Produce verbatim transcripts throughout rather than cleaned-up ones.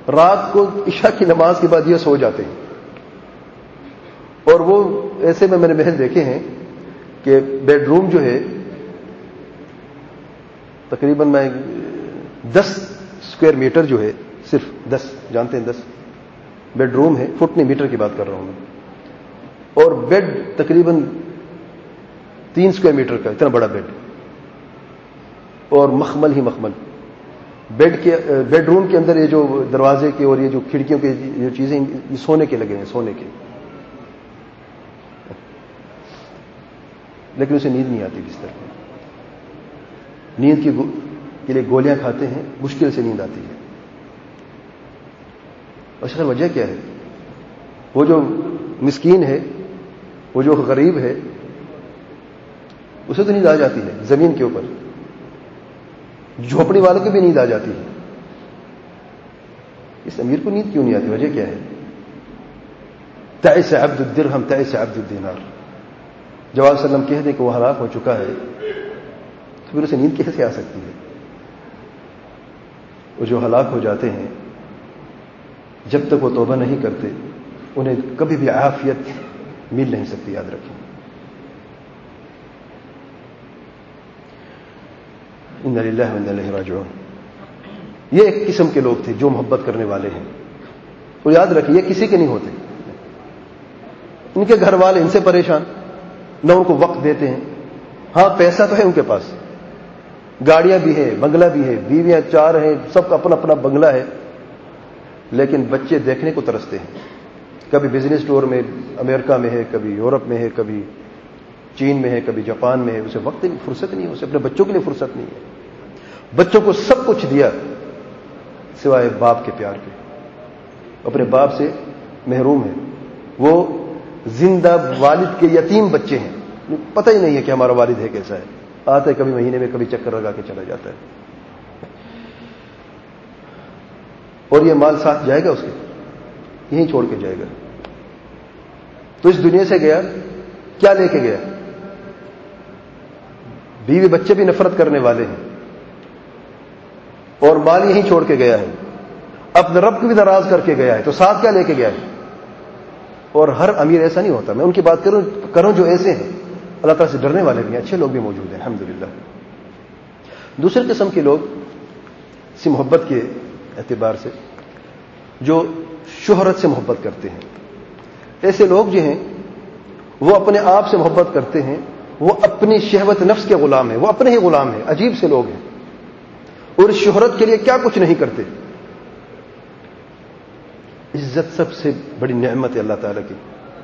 رات کو عشاء کی نماز کے بعد یہ سو جاتے ہیں. اور وہ ایسے میں میں نے محل دیکھے ہیں کہ بیڈ روم جو ہے تقریباً میں دس اسکوائر میٹر جو ہے، صرف دس، جانتے ہیں دس بیڈ روم ہے، فٹ نہیں میٹر کی بات کر رہا ہوں میں، اور بیڈ تقریباً تین اسکوائر میٹر کا، اتنا بڑا بیڈ، اور مخمل ہی مخمل. بیڈ کے بیڈ روم کے اندر یہ جو دروازے کے اور یہ جو کھڑکیوں کے جو چیزیں یہ سونے کے لگے ہیں، سونے کے. لیکن اسے نیند نہیں آتی بستر میں. نیند کی کے لیے گولیاں کھاتے ہیں، مشکل سے نیند آتی ہے. اصل وجہ کیا ہے؟ وہ جو مسکین ہے، وہ جو غریب ہے، اسے تو نیند آ جاتی ہے زمین کے اوپر. جھوپڑی والوں کو بھی نیند آ جاتی ہے. اس امیر کو نیند کیوں نہیں آتی؟ وجہ کیا ہے؟ تعس عبد الدرہم تعس عبد الدینار. جب آپ صلی اللہ علیہ وسلم کہہ دیں کہ وہ ہلاک ہو چکا ہے تو پھر اسے نیند کیسے آ سکتی ہے؟ وہ جو ہلاک ہو جاتے ہیں جب تک وہ توبہ نہیں کرتے انہیں کبھی بھی عافیت مل نہیں سکتی، یاد رکھیں. انا للہ و انا الیہ راجعون. یہ ایک قسم کے لوگ تھے جو محبت کرنے والے ہیں. تو یاد رکھیں یہ کسی کے نہیں ہوتے. ان کے گھر والے ان سے پریشان، نہ ان کو وقت دیتے ہیں. ہاں پیسہ تو ہے ان کے پاس، گاڑیاں بھی ہے، بنگلہ بھی ہے، بیویاں چار ہیں، سب کا اپنا اپنا بنگلہ ہے، لیکن بچے دیکھنے کو ترستے ہیں. کبھی بزنس ٹور میں امریکہ میں ہے، کبھی یورپ میں ہے، کبھی چین میں ہے، کبھی جاپان میں ہے. اسے وقت نہیں، فرصت نہیں ہے، اسے اپنے بچوں کے لیے فرصت نہیں ہے. بچوں کو سب کچھ دیا سوائے باپ کے پیار کے. اپنے باپ سے محروم ہے. وہ زندہ والد کے یتیم بچے ہیں. پتہ ہی نہیں ہے کہ ہمارا والد ہے کیسا ہے. آتا ہے کبھی مہینے میں، کبھی چکر لگا کے چلا جاتا ہے. اور یہ مال ساتھ جائے گا اس کے، یہیں چھوڑ کے جائے گا. تو اس دنیا سے گیا، کیا لے کے گیا؟ بیوی بچے بھی نفرت کرنے والے ہیں، اور مال یہیں چھوڑ کے گیا ہے. اپنے رب کو بھی ناراض کر کے گیا ہے، تو ساتھ کیا لے کے گیا ہے؟ اور ہر امیر ایسا نہیں ہوتا. میں ان کی بات کروں کروں جو ایسے ہیں، اللہ تعالیٰ سے ڈرنے والے بھی ہیں، اچھے لوگ بھی موجود ہیں الحمدللہ. دوسرے قسم کے لوگ سے محبت کے اعتبار سے جو شہرت سے محبت کرتے ہیں. ایسے لوگ جو ہیں وہ اپنے آپ سے محبت کرتے ہیں، وہ اپنی شہوت نفس کے غلام ہیں، وہ اپنے ہی غلام ہیں. عجیب سے لوگ ہیں، اور اس شہرت کے لیے کیا کچھ نہیں کرتے. عزت سب سے بڑی نعمت ہے اللہ تعالیٰ کی،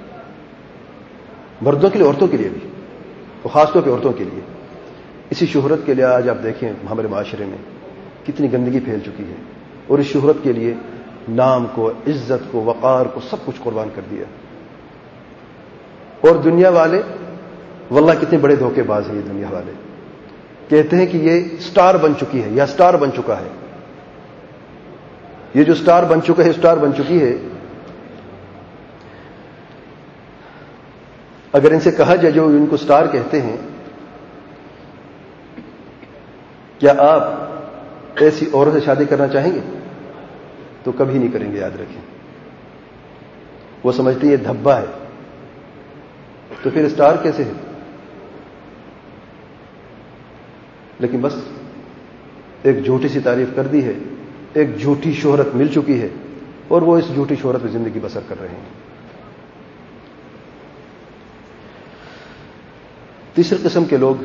مردوں کے لیے، عورتوں کے لیے بھی، اور خاص طور پہ عورتوں کے لیے. اسی شہرت کے لیے آج آپ دیکھیں ہمارے معاشرے میں کتنی گندگی پھیل چکی ہے، اور اس شہرت کے لیے نام کو، عزت کو، وقار کو، سب کچھ قربان کر دیا. اور دنیا والے واللہ کتنے بڑے دھوکے باز ہیں. یہ دنیا والے کہتے ہیں کہ یہ سٹار بن چکی ہے یا سٹار بن چکا ہے. یہ جو سٹار بن چکا ہے، سٹار بن چکی ہے. اگر ان سے کہا جائے جو ان کو سٹار کہتے ہیں، کیا آپ ایسی عورت سے شادی کرنا چاہیں گے؟ تو کبھی نہیں کریں گے، یاد رکھیں. وہ سمجھتے ہیں یہ دھبا ہے، تو پھر سٹار کیسے ہے؟ لیکن بس ایک جھوٹی سی تعریف کر دی ہے، ایک جھوٹی شہرت مل چکی ہے، اور وہ اس جھوٹی شہرت میں زندگی بسر کر رہے ہیں. تیسری قسم کے لوگ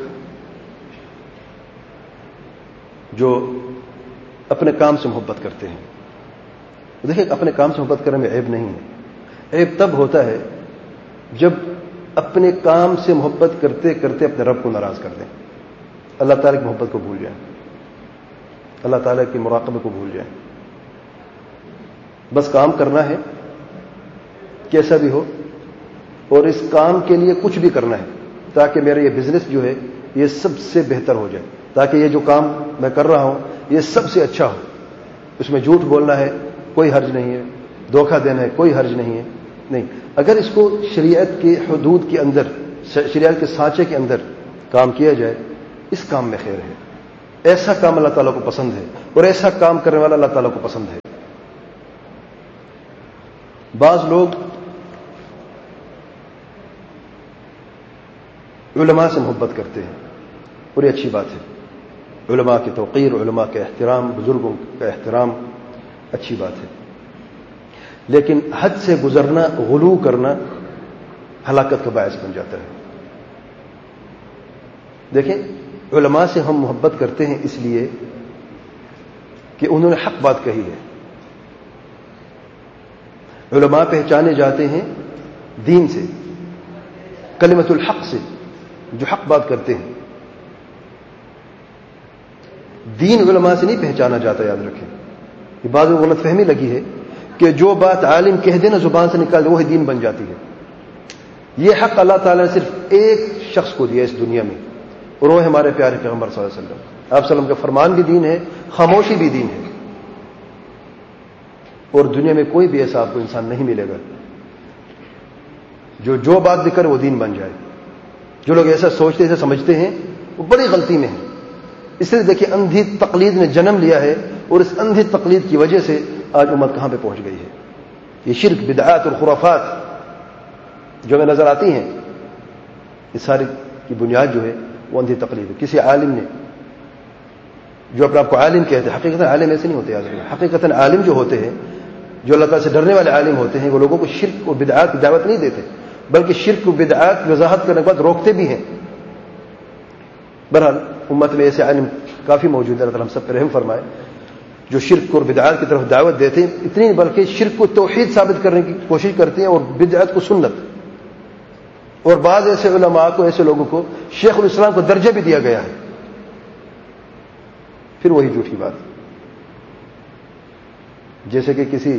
جو اپنے کام سے محبت کرتے ہیں. دیکھیں اپنے کام سے محبت کرنے میں عیب نہیں ہے. عیب تب ہوتا ہے جب اپنے کام سے محبت کرتے کرتے اپنے رب کو ناراض کر دیں، اللہ تعالیٰ کی محبت کو بھول جائیں، اللہ تعالیٰ کے مراقبے کو بھول جائیں. بس کام کرنا ہے کیسا بھی ہو، اور اس کام کے لیے کچھ بھی کرنا ہے تاکہ میرا یہ بزنس جو ہے یہ سب سے بہتر ہو جائے، تاکہ یہ جو کام میں کر رہا ہوں یہ سب سے اچھا ہو. اس میں جھوٹ بولنا ہے کوئی حرج نہیں ہے، دھوکہ دینا ہے کوئی حرج نہیں ہے. نہیں، اگر اس کو شریعت کے حدود کے اندر، شریعت کے سانچے کے اندر کام کیا جائے، اس کام میں خیر ہے. ایسا کام اللہ تعالیٰ کو پسند ہے، اور ایسا کام کرنے والا اللہ تعالیٰ کو پسند ہے. بعض لوگ علماء سے محبت کرتے ہیں اور یہ اچھی بات ہے، علماء کی توقیر، علماء کے احترام، بزرگوں کا احترام اچھی بات ہے، لیکن حد سے گزرنا، غلو کرنا ہلاکت کا باعث بن جاتا ہے۔ دیکھیں، علماء سے ہم محبت کرتے ہیں اس لیے کہ انہوں نے حق بات کہی ہے۔ علماء پہچانے جاتے ہیں دین سے، کلمۃ الحق سے، جو حق بات کرتے ہیں۔ دین علماء سے نہیں پہچانا جاتا، یاد رکھیں۔ یہ بعض غلط فہمی لگی ہے کہ جو بات عالم کہہ دینا زبان سے نکال دے وہی دین بن جاتی ہے۔ یہ حق اللہ تعالیٰ نے صرف ایک شخص کو دیا اس دنیا میں، اور وہ ہمارے پیارے پیغمبر صلی اللہ علیہ وسلم۔ آپ صلی اللہ علیہ وسلم کا فرمان بھی دین ہے، خاموشی بھی دین ہے، اور دنیا میں کوئی بھی ایسا آپ کو انسان نہیں ملے گا جو جو بات بھی کرے وہ دین بن جائے۔ جو لوگ ایسا سوچتے ایسا سمجھتے ہیں وہ بڑی غلطی میں ہیں۔ اس لیے دیکھیں، اندھی تقلید نے جنم لیا ہے، اور اس اندھی تقلید کی وجہ سے آج امت کہاں پہ پہنچ گئی ہے۔ یہ شرک، بدعات اور خرافات جو ہمیں نظر آتی ہیں، اس ساری کی بنیاد جو ہے وہ اندھی تقلید ہے۔ کسی عالم نے جو اپنے آپ کو عالم کہتے ہیں، حقیقت عالم ایسے نہیں ہوتے۔ حقیقت عالم جو ہوتے ہیں، جو اللہ تعالیٰ سے ڈرنے والے عالم ہوتے ہیں، وہ لوگوں کو شرک اور بدعات کی دعوت نہیں دیتے، بلکہ شرک و بدعات کی وضاحت کرنے کے بعد روکتے بھی ہیں۔ بہرحال امت میں ایسے عالم کافی موجود ہیں، اللہ تعالیٰ ہم سب پر رحم فرمائے، جو شرک اور بدعات کی طرف دعوت دیتے ہیں، اتنی نہیں بلکہ شرک کو توحید ثابت کرنے کی کوشش کرتے ہیں اور بدعت کو سنت۔ اور بعض ایسے علماء کو، ایسے لوگوں کو شیخ الاسلام کو درجہ بھی دیا گیا ہے۔ پھر وہی جھوٹی بات، جیسے کہ کسی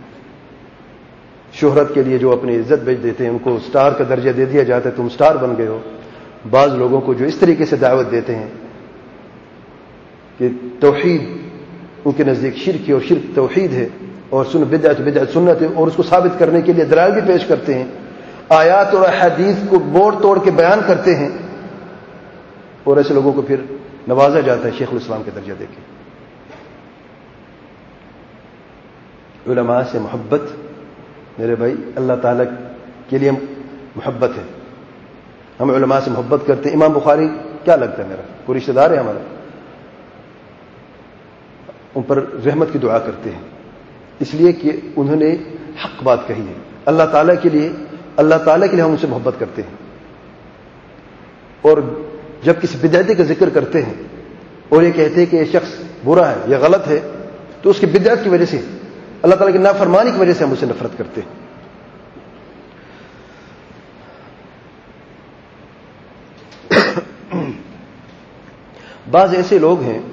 شہرت کے لیے جو اپنی عزت بیچ دیتے ہیں، ان کو سٹار کا درجہ دے دیا جاتا ہے، تم سٹار بن گئے ہو۔ بعض لوگوں کو جو اس طریقے سے دعوت دیتے ہیں کہ توحید ان کے نزدیک شرک ہے اور شرک توحید ہے، اور سن بدعت بدعت سنت ہے، اور اس کو ثابت کرنے کے لیے دلائل بھی پیش کرتے ہیں، آیات اور احادیث کو موڑ توڑ کے بیان کرتے ہیں، اور ایسے لوگوں کو پھر نوازا جاتا ہے شیخ الاسلام کے درجہ دے کے۔ علماء سے محبت میرے بھائی اللہ تعالیٰ کے لیے محبت ہے۔ ہم علماء سے محبت کرتے ہیں۔ امام بخاری کیا لگتا ہے میرا؟ کوئی رشتہ دار ہے ہمارا؟ ان پر رحمت کی دعا کرتے ہیں، اس لیے کہ انہوں نے حق بات کہی ہے۔ اللہ تعالیٰ کے لیے اللہ تعالیٰ کے لیے ہم ان سے محبت کرتے ہیں، اور جب کسی بدعتی کا ذکر کرتے ہیں اور یہ کہتے ہیں کہ یہ شخص برا ہے، یہ غلط ہے، تو اس کی بدعت کی وجہ سے، اللہ تعالیٰ کی نافرمانی کی وجہ سے ہم اسے نفرت کرتے ہیں۔ بعض ایسے لوگ ہیں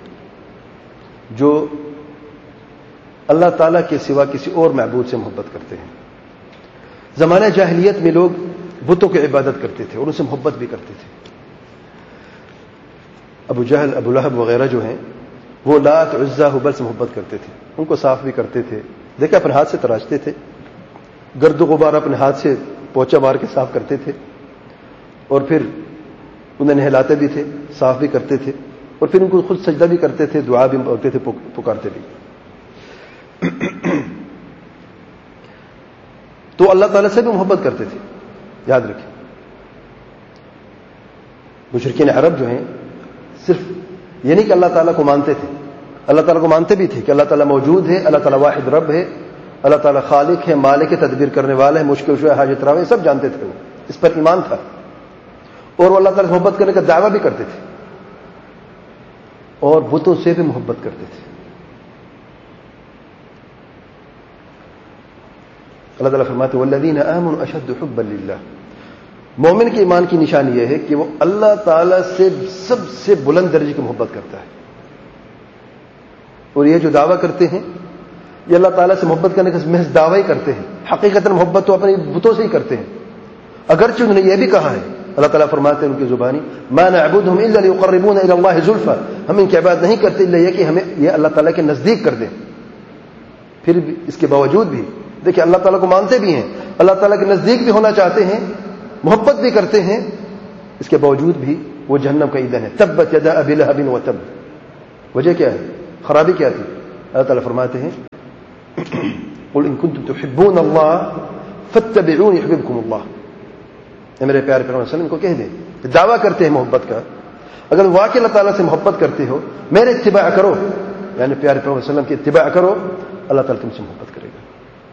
جو اللہ تعالیٰ کے سوا کسی اور معبود سے محبت کرتے ہیں۔ زمانہ جاہلیت میں لوگ بتوں کی عبادت کرتے تھے اور ان سے محبت بھی کرتے تھے۔ ابو جہل، ابو لہب وغیرہ جو ہیں، وہ لات، عزا، ہبل سے محبت کرتے تھے، ان کو صاف بھی کرتے تھے، دیکھا اپنے ہاتھ سے تراشتے تھے، گرد و غبار اپنے ہاتھ سے پوچا مار کے صاف کرتے تھے، اور پھر انہیں نہلاتے بھی تھے، صاف بھی کرتے تھے، اور پھر ان کو خود سجدہ بھی کرتے تھے، دعا بھی کرتے تھے، پکارتے بھی۔ تو اللہ تعالیٰ سے بھی محبت کرتے تھے، یاد رکھیں۔ مشرکین عرب جو ہیں، صرف یہ نہیں کہ اللہ تعالیٰ کو مانتے تھے، اللہ تعالیٰ کو مانتے بھی تھے کہ اللہ تعالیٰ موجود ہے، اللہ تعالیٰ واحد رب ہے، اللہ تعالیٰ خالق ہے، مالک ہے، تدبیر کرنے والا ہے، مشکل شوئے، حاجت روا ہے، سب جانتے تھے، وہ اس پر ایمان تھا، اور وہ اللہ تعالیٰ سے محبت کرنے کا دعویٰ بھی کرتے تھے، اور بتوں سے بھی محبت کرتے تھے۔ اللہ تعالیٰ فرماتے ہیں والذین آمنوا اشد حبا للہ، مومن کے ایمان کی نشانی یہ ہے کہ وہ اللہ تعالیٰ سے سب سے بلند درجے کی محبت کرتا ہے، اور یہ جو دعویٰ کرتے ہیں یہ اللہ تعالیٰ سے محبت کرنے کا محض دعویٰ ہی کرتے ہیں، حقیقت محبت تو اپنے بتوں سے ہی کرتے ہیں، اگرچہ انہوں نے یہ بھی کہا ہے، اللہ تعالیٰ فرماتے ہیں ان کی زبانی ما نعبدهم الا ليقربونا الى الله زلفى، ہم ان کی عبادت نہیں کرتے الا یہ کہ ہمیں یہ اللہ تعالیٰ کے نزدیک کر دیں۔ پھر بھی اس کے باوجود بھی دیکھیں اللہ تعالیٰ کو مانتے بھی ہیں، اللہ تعالیٰ کے نزدیک بھی ہونا چاہتے ہیں، محبت بھی کرتے ہیں، اس کے باوجود بھی وہ جہنم کا ایندھن ہے۔ تبت یدا ابی لہب وتب، وجہ کیا ہے؟ خرابی کیا تھی؟ اللہ تعالیٰ فرماتے ہیں قل ان کنتم تحبون اللہ فاتبعون یحببکم اللہ. اے میرے پیارے پیغمبر صلی اللہ علیہ وسلم کو کہہ دیں، دعویٰ کرتے ہیں محبت کا، اگر واقعی اللہ تعالیٰ سے محبت کرتے ہو میرے اتباع کرو، یعنی پیارے پیغمبر صلی اللہ علیہ وسلم کی اتباع کرو، اللہ تعالیٰ تم سے محبت کرے گا.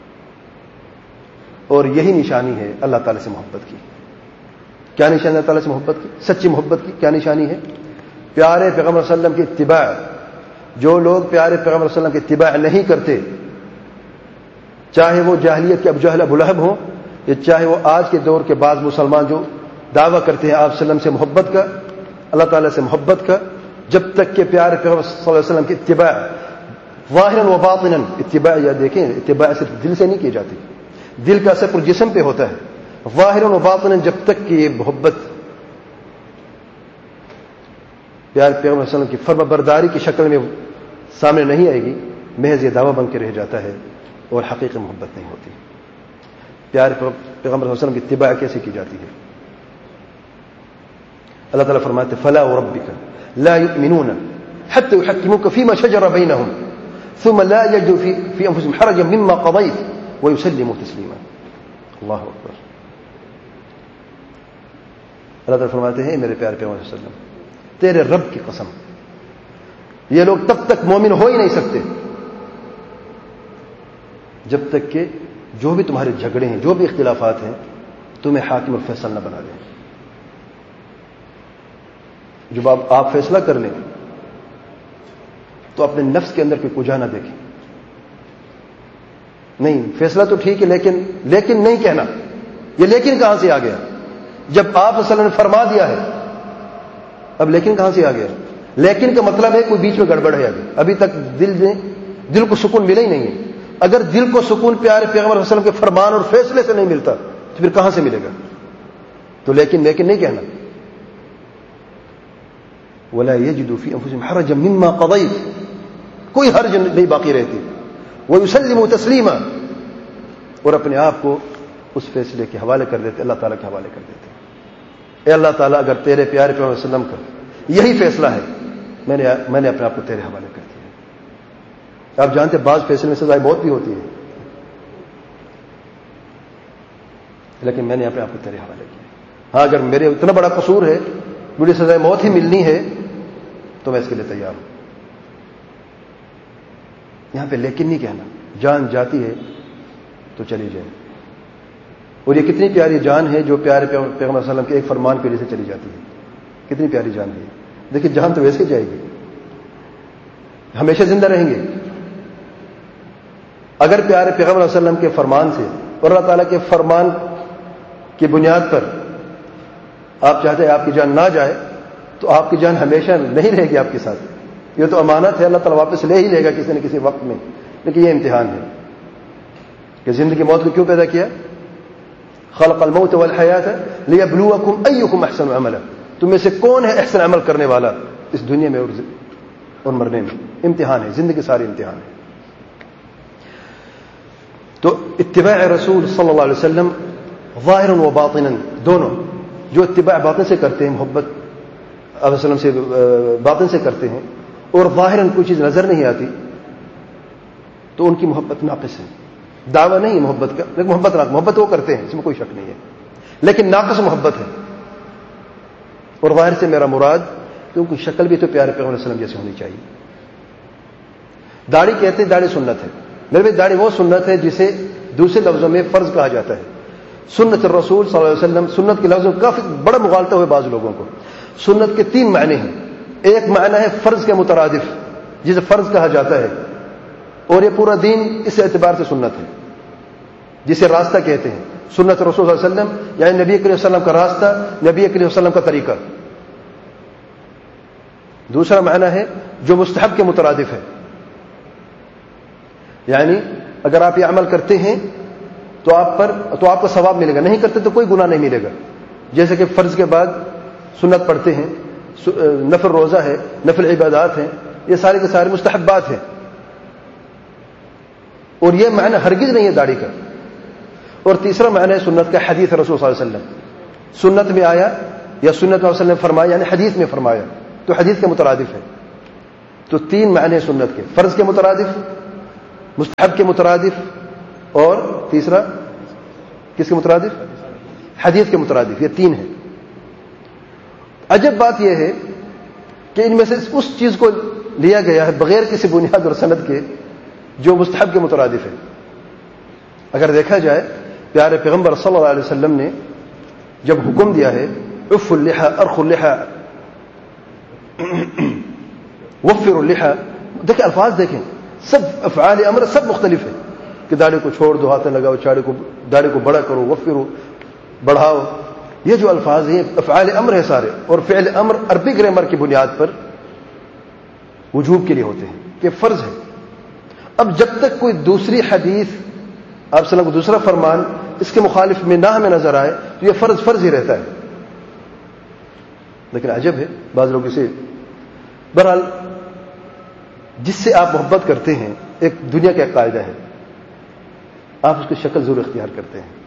اور یہی نشانی ہے اللہ تعالیٰ سے محبت کی. کیا نشانی اللہ تعالیٰ سے محبت کی؟ سچی محبت کی کیا نشانی ہے؟ پیارے پیغمبر صلی اللہ علیہ وسلم کی اتباع. جو لوگ پیارے پیغمبر صلی اللہ علیہ وسلم کی اتباع نہیں کرتے، چاہے وہ جاہلیت کے ابو جہل ابو لہب ہوں، یا چاہے وہ آج کے دور کے بعض مسلمان جو دعویٰ کرتے ہیں آپ صلی اللہ علیہ وسلم سے محبت کا، اللہ تعالیٰ سے محبت کا، جب تک کہ پیارے پیغمبر صلی اللہ علیہ وسلم کی اتباع ظاہراً و باطناً، اتباع یا دیکھیں اتباع صرف دل سے نہیں کی جاتی، دل کا اثر پورے جسم پہ ہوتا ہے. ظاہراً و باطناً جب تک کہ یہ محبت پیارے پیغمبر صلی اللہ علیہ وسلم کی فرما برداری کی شکل میں سامنے نہیں آئے گی، محض یہ دعویٰ بن کے رہ جاتا ہے اور حقیقی محبت نہیں ہوتی. پیارے پیغمبر صلی اللہ علیہ وسلم کی اتباع کیسے کی جاتی ہے؟ اللہ تعالیٰ فرماتے فلا وربک لا یؤمنون حتى يحكموك فيما شجر بينهم ثم لا يجدوا في في انفسهم حرجا مما قضيت ويسلموا تسليما. اللہ اکبر. اللہ تعالیٰ فرماتے ہیں میرے پیارے پیغمبر صلی اللہ علیہ وسلم، تیرے رب کی قسم، یہ لوگ تب تک مومن ہو ہی نہیں سکتے جب تک کہ جو بھی تمہارے جھگڑے ہیں، جو بھی اختلافات ہیں، تمہیں حاکم اور فیصل نہ بنا دیں. جب آپ آپ فیصلہ کر لیں تو اپنے نفس کے اندر کوئی کجا نہ دیکھیں. نہیں، فیصلہ تو ٹھیک ہے لیکن لیکن نہیں کہنا. یہ لیکن کہاں سے آ گیا؟ جب آپ صلی اللہ علیہ وسلم نے فرما دیا ہے، اب لیکن کہاں سے آ گیا؟ لیکن کا مطلب ہے کوئی بیچ میں گڑبڑ ہے، ابھی ابھی تک دل میں دل کو سکون ملا ہی نہیں ہے. اگر دل کو سکون پیارے پیغمبر صلی اللہ علیہ وسلم کے فرمان اور فیصلے سے نہیں ملتا تو پھر کہاں سے ملے گا؟ تو لیکن لیکن نہیں کہنا. ولا يجدوا في انفسهم حرجا مما قضيت، کوئی حرج نہیں باقی رہتی. ويسلموا تسلیما، اور اپنے آپ کو اس فیصلے کے حوالے کر دیتے، اللہ تعالیٰ کے حوالے کر دیتے. اے اللہ تعالیٰ، اگر تیرے پیارے پیغمبر صلی اللہ علیہ وسلم کا یہی فیصلہ ہے، میں نے میں نے اپنے آپ کو تیرے حوالے کر دیا. آپ جانتے بعض فیصلے میں سزائے موت بھی ہوتی ہے، لیکن میں نے اپنے آپ کو تیرے حوالے کیا. ہاں، اگر میرے اتنا بڑا قصور ہے، مجھے سزائے موت ہی ملنی ہے، تو میں اس کے لیے تیار ہوں. یہاں پہ لیکن نہیں کہنا. جان جاتی ہے تو چلی جائے. اور یہ کتنی پیاری جان ہے جو پیارے پیغمبر صلی اللہ علیہ وسلم کے ایک فرمان کی وجہ سے چلی جاتی ہے. کتنی پیاری جان ہے. دیکھیے، جان تو ویسے جائے گی، ہمیشہ زندہ رہیں گے. اگر پیارے پیغمبر صلی اللہ علیہ وسلم کے فرمان سے اور اللہ تعالیٰ کے فرمان کی بنیاد پر آپ چاہتے ہیں آپ کی جان نہ جائے، تو آپ کی جان ہمیشہ نہیں رہے گی آپ کے ساتھ. یہ تو امانت ہے، اللہ تعالیٰ واپس لے ہی لے گا کسی نہ کسی وقت میں. لیکن یہ امتحان ہے کہ زندگی موت کو کیوں پیدا کیا؟ خلق الموت والحیات لیبلوکم ایکم احسن عملا. تم میں سے کون ہے احسن عمل کرنے والا اس دنیا میں اور مرنے میں؟ امتحان ہے، زندگی ساری امتحان ہے. تو اتباع رسول صلی اللہ علیہ وسلم ظاہرا و باطنا دونوں، جو اتباع باطن سے کرتے ہیں، محبت آپ علیہ وسلم سے باطن سے کرتے ہیں، اور ظاہراً کوئی چیز نظر نہیں آتی، تو ان کی محبت ناقص ہے. دعویٰ نہیں ہے محبت کا، لیکن محبت ناقص. محبت وہ کرتے ہیں، اس میں کوئی شک نہیں ہے، لیکن ناقص محبت ہے. اور ظاہر سے میرا مراد کہ ان کی شکل بھی تو پیارے پیغمبر علیہ وسلم جیسے ہونی چاہیے. داڑھی کہتے ہیں داڑھی سنت ہے. میرے بھی داڑھی وہ سنت ہے جسے دوسرے لفظوں میں فرض کہا جاتا ہے. سنت الرسول صلی اللہ علیہ وسلم، سنت کے لفظوں کافی بڑا مغالطہ ہوئے بعض لوگوں کو. سنت کے تین معنی ہیں. ایک معنی ہے فرض کے مترادف، جسے فرض کہا جاتا ہے، اور یہ پورا دین اس اعتبار سے سنت ہے، جسے راستہ کہتے ہیں. سنت رسول صلی اللہ علیہ وسلم یعنی نبی کریم صلی اللہ علیہ وسلم کا راستہ، نبی کریم صلی اللہ علیہ وسلم کا طریقہ. دوسرا معنی ہے جو مستحب کے مترادف ہے، یعنی اگر آپ یہ عمل کرتے ہیں تو آپ پر تو آپ کو ثواب ملے گا، نہیں کرتے تو کوئی گناہ نہیں ملے گا. جیسے کہ فرض کے بعد سنت پڑھتے ہیں، نفل روزہ ہے، نفل عبادات ہیں، یہ سارے کے سارے مستحبات ہیں. اور یہ معنی ہرگز نہیں ہے داڑھی کا. اور تیسرا معنی ہے سنت کا حدیث رسول صلی اللہ علیہ وسلم، سنت میں آیا یا سنت رسول نے فرمایا یعنی حدیث میں فرمایا، تو حدیث کے مترادف ہے. تو تین معنی سنت کے، فرض کے مترادف، مستحب کے مترادف اور تیسرا کس کے مترادف؟ حدیث کے مترادف. یہ تین ہیں. عجب بات یہ ہے کہ ان میں سے اس چیز کو لیا گیا ہے بغیر کسی بنیاد اور سند کے جو مستحب کے مترادف ہے. اگر دیکھا جائے پیارے پیغمبر صلی اللہ علیہ وسلم نے جب حکم دیا ہے عف اللحى ارخ اللحى وفر اللحى، دیکھیں الفاظ دیکھیں، سب افعال امر سب مختلف ہیں کہ داڑھی کو چھوڑ دو، ہاتھ لگاؤ، چاڑی کو داڑھی کو بڑا کرو، وفرو بڑھاؤ. یہ جو الفاظ ہیں افعال امر ہے سارے، اور فعل امر عربی گرامر کی بنیاد پر وجوب کے لیے ہوتے ہیں کہ فرض ہے. اب جب تک کوئی دوسری حدیث آپ صلی اللہ علیہ وسلم کو دوسرا فرمان اس کے مخالف میں نہ ہمیں نظر آئے تو یہ فرض فرض ہی رہتا ہے. لیکن عجب ہے بعض لوگ اسے، بہرحال جس سے آپ محبت کرتے ہیں ایک دنیا کا ایک قاعدہ ہے، آپ اس کی شکل ضرور اختیار کرتے ہیں.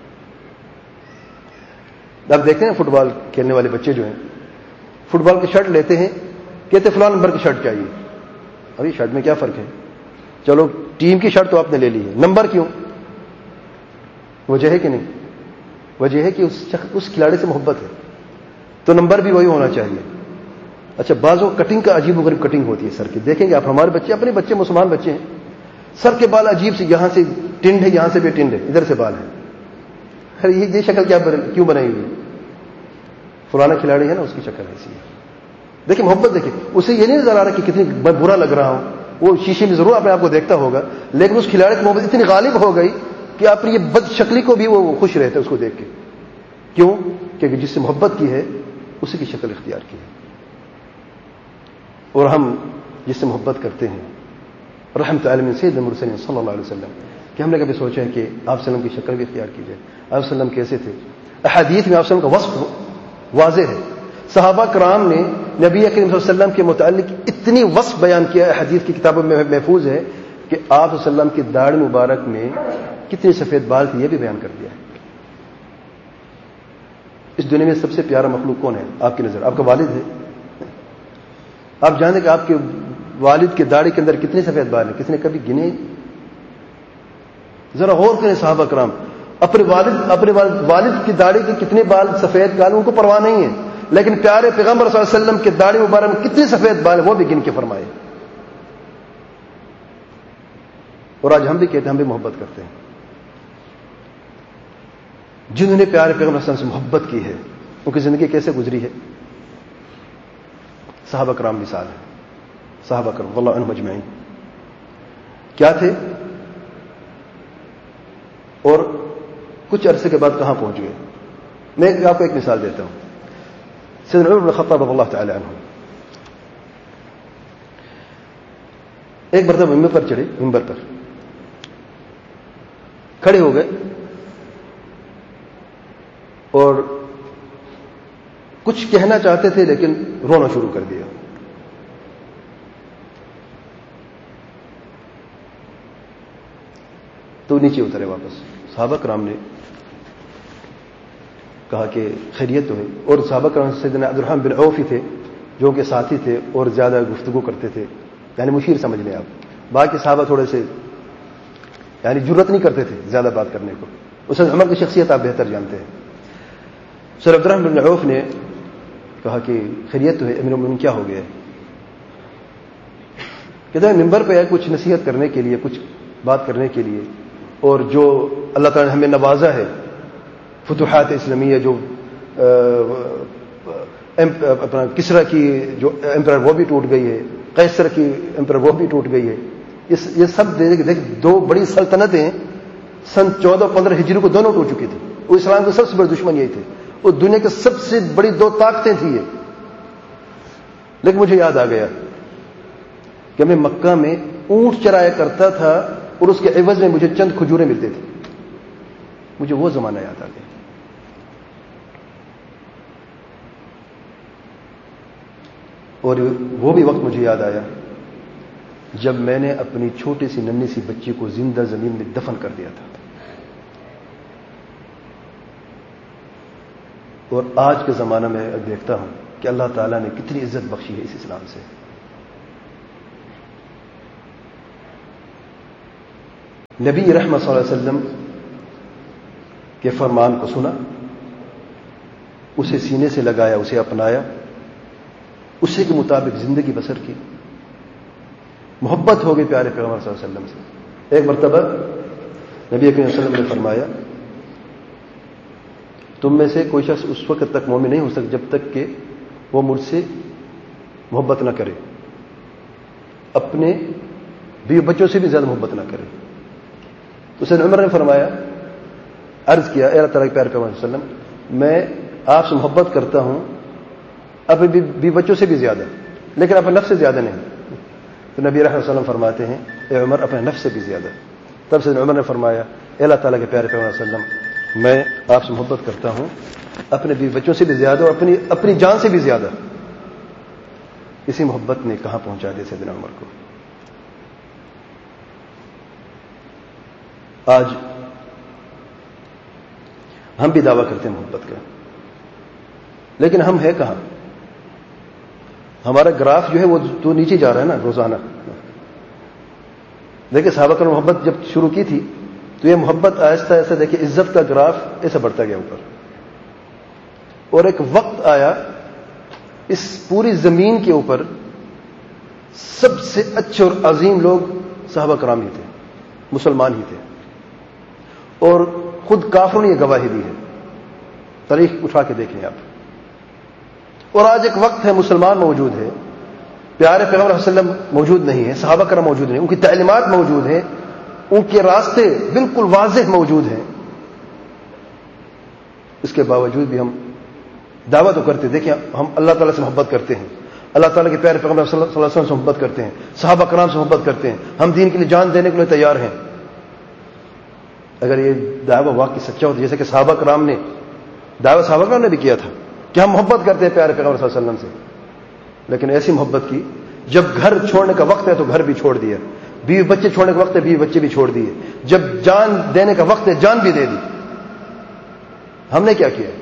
آپ دیکھتے ہیں فٹ بال کھیلنے والے بچے جو ہیں فٹ بال کی شرٹ لیتے ہیں، کہتے فلاں نمبر کی شرٹ چاہیے. ابھی شرٹ میں کیا فرق ہے؟ چلو ٹیم کی شرٹ تو آپ نے لے لی ہے، نمبر کیوں؟ وجہ ہے کہ نہیں؟ وجہ ہے کہ اس شخص اس کھلاڑی سے محبت ہے تو نمبر بھی وہی ہونا چاہیے. اچھا بعضوں کٹنگ کا عجیب و غریب کٹنگ ہوتی ہے سر کی. دیکھیں گے آپ ہمارے بچے، اپنے بچے مسلمان بچے ہیں، سر کے بال عجیب سے، یہاں سے ٹنڈ ہے، یہاں سے بھی ٹنڈ ہے، ادھر سے بال ہے. خیر یہ شکل کیا کیوں بنائی ہوئی؟ فلانا کھلاڑی ہے نا اس کی شکل ایسی ہے. دیکھیں محبت، دیکھیں اسے یہ نہیں نظر آ رہا کہ کتنی برا لگ رہا ہوں، وہ شیشے میں ضرور اپنے آپ کو دیکھتا ہوگا، لیکن اس کھلاڑی کی محبت اتنی غالب ہو گئی کہ اپنی یہ بد شکلی کو بھی وہ خوش رہتا ہے اس کو دیکھ کے. کیوں؟ کہ جس سے محبت کی ہے اسی کی شکل اختیار کی ہے. اور ہم جس سے محبت کرتے ہیں رحمت عالمین سید المرسلین صلی اللہ علیہ وسلم، کہ ہم نے کبھی سوچا ہے کہ آپ صلی اللہ علیہ وسلم کی شکل بھی اختیار کی جائے؟ آپ صلی اللہ علیہ وسلم کیسے تھے؟ احادیث میں آپ صلی اللہ علیہ وسلم کا وصف واضح ہے. صحابہ کرام نے نبی کریم صلی اللہ علیہ وسلم کے متعلق اتنی وصف بیان کیا ہے، حدیث کی کتابوں میں محفوظ ہے کہ آپ صلی اللہ علیہ وسلم کی داڑھی مبارک میں کتنی سفید بال تھی یہ بھی بیان کر دیا ہے. اس دنیا میں سب سے پیارا مخلوق کون ہے آپ کی نظر؟ آپ کا والد ہے. آپ جانتے کہ آپ کے والد کے داڑھی کے اندر کتنے سفید بال ہیں؟ کس نے کبھی گنے؟ ذرا غور کریں صحابہ کرام، اپنے والد اپنے والد کی داڑھی کے کتنے بال سفید بال ان کو پرواہ نہیں ہے، لیکن پیارے پیغمبر صلی اللہ علیہ وسلم کے داڑھی مبارک میں کتنے سفید بال ہیں وہ بھی گن کے فرمائے. اور آج ہم بھی کہتے ہیں ہم بھی محبت کرتے ہیں. جنہوں نے پیارے پیغمبر صلی اللہ علیہ وسلم سے محبت کی ہے ان کی زندگی کیسے گزری ہے؟ صحابہ کرام مثال ہے. صحابہ کرام واللہ عنہم اجمعین کیا تھے اور کچھ عرصے کے بعد کہاں پہنچ گئے؟ میں آپ کو ایک مثال دیتا ہوں. سیدنا عمر بن الخطاب رضی اللہ تعالی عنہ ایک مرتبہ ممبر پر چڑھے، ممبر پر کھڑے ہو گئے اور کچھ کہنا چاہتے تھے لیکن رونا شروع کر دیا. تو نیچے اترے واپس. صحابہ کرام نے کہا کہ خیریت تو ہے، اور صحابہ کرام سیدنا عبدالرحمن بن عوف ہی تھے جو کہ ساتھی تھے اور زیادہ گفتگو کرتے تھے، یعنی مشیر سمجھ لیں آپ. باقی صحابہ تھوڑے سے یعنی جرت نہیں کرتے تھے زیادہ بات کرنے کو. اس عمر کی شخصیت آپ بہتر جانتے ہیں. سر عبدالرحمن بن عوف نے کہا کہ خیریت تو ہے امیر المومنین، کیا ہو گیا؟ کہتے ہیں ممبر پہ آئے کچھ نصیحت کرنے کے لیے، کچھ بات کرنے کے لیے، اور جو اللہ تعالی نے ہمیں نوازا ہے فتوحات اسلامیہ، جو اپنا کسرا کی جو امپرر وہ بھی ٹوٹ گئی ہے، قیصر کی امپرر وہ بھی ٹوٹ گئی ہے، یہ سب دیکھ دو بڑی سلطنتیں سن چودہ پندرہ ہجری کو دونوں ٹوٹ چکی تھی. وہ اسلام کے سب سے بڑے دشمن یہی تھے، وہ دنیا کی سب سے بڑی دو طاقتیں تھیں یہ. لیکن مجھے یاد آ گیا کہ میں مکہ میں اونٹ چرایا کرتا تھا اور اس کے عوض میں مجھے چند کھجوریں ملتے تھے. مجھے وہ زمانہ یاد آ گیا. اور وہ بھی وقت مجھے یاد آیا جب میں نے اپنی چھوٹی سی ننھی سی بچی کو زندہ زمین میں دفن کر دیا تھا. اور آج کے زمانہ میں دیکھتا ہوں کہ اللہ تعالیٰ نے کتنی عزت بخشی ہے اس اسلام سے. نبی رحمت صلی اللہ علیہ وسلم کے فرمان کو سنا، اسے سینے سے لگایا، اسے اپنایا، اسی کے مطابق زندگی بسر کی، محبت ہو گئی پیارے پیغمبر صلی اللہ علیہ وسلم سے۔ ایک مرتبہ نبی کریم صلی اللہ علیہ وسلم نے فرمایا، تم میں سے کوئی شخص اس وقت تک مومن نہیں ہو سکتا جب تک کہ وہ مجھ سے محبت نہ کرے، اپنے بیوی بچوں سے بھی زیادہ محبت نہ کرے۔ تو سیدنا عمر نے فرمایا، عرض کیا، اے اللہ تعالیٰ کے پیارے پیغمبر صلی اللہ علیہ وسلم، میں آپ سے محبت کرتا ہوں اپنے بیوی بچوں سے بھی زیادہ، لیکن اپنے نفس سے زیادہ نہیں۔ تو نبی رحمۃ اللہ علیہ وسلم فرماتے ہیں، اے عمر اپنے نفس سے بھی زیادہ۔ تب سے عمر نے فرمایا، اے اللہ تعالیٰ کے پیارے پیغمبر صلی اللہ علیہ وسلم، میں آپ سے محبت کرتا ہوں اپنے بیوی بچوں سے بھی زیادہ اور اپنی اپنی جان سے بھی زیادہ۔ اسی محبت نے کہاں پہنچا دیا سیدنا عمر کو۔ آج ہم بھی دعویٰ کرتے ہیں محبت کا، لیکن ہم ہے کہاں؟ ہمارا گراف جو ہے وہ تو نیچے جا رہا ہے نا روزانہ۔ دیکھیں صحابہ کرام محبت جب شروع کی تھی تو یہ محبت آہستہ آہستہ دیکھیں عزت کا گراف ایسا بڑھتا گیا اوپر، اور ایک وقت آیا اس پوری زمین کے اوپر سب سے اچھے اور عظیم لوگ صحابہ کرام ہی تھے، مسلمان ہی تھے، اور خود کافروں نے یہ گواہی دی ہے، تاریخ اٹھا کے دیکھ لیں آپ۔ اور آج ایک وقت ہے مسلمان موجود ہے، پیارے پیغمبر صلی اللہ علیہ وسلم موجود نہیں ہے، صحابہ کرام موجود نہیں، ان کی تعلیمات موجود ہیں، ان کے راستے بالکل واضح موجود ہیں، اس کے باوجود بھی ہم دعویٰ تو کرتے، دیکھیں ہم اللہ تعالیٰ سے محبت کرتے ہیں، اللہ تعالیٰ کے پیارے پیغمبر صلی اللہ علیہ وسلم سے محبت کرتے ہیں، صحابہ کرام سے محبت کرتے ہیں، ہم دین کے لیے جان دینے کے لیے تیار ہیں۔ اگر یہ دعویٰ واقعی سچا ہوتا جیسے کہ صحابہ کرام نے دعویٰ صحابہ کرام نے بھی کیا تھا کہ ہم محبت کرتے ہیں پیارے پیغمبر صلی اللہ علیہ وسلم سے، لیکن ایسی محبت کی جب گھر چھوڑنے کا وقت ہے تو گھر بھی چھوڑ دیا، بیوی بچے چھوڑنے کا وقت ہے بیوی بچے بھی چھوڑ دیے، جب جان دینے کا وقت ہے جان بھی دے دی۔ ہم نے کیا کیا؟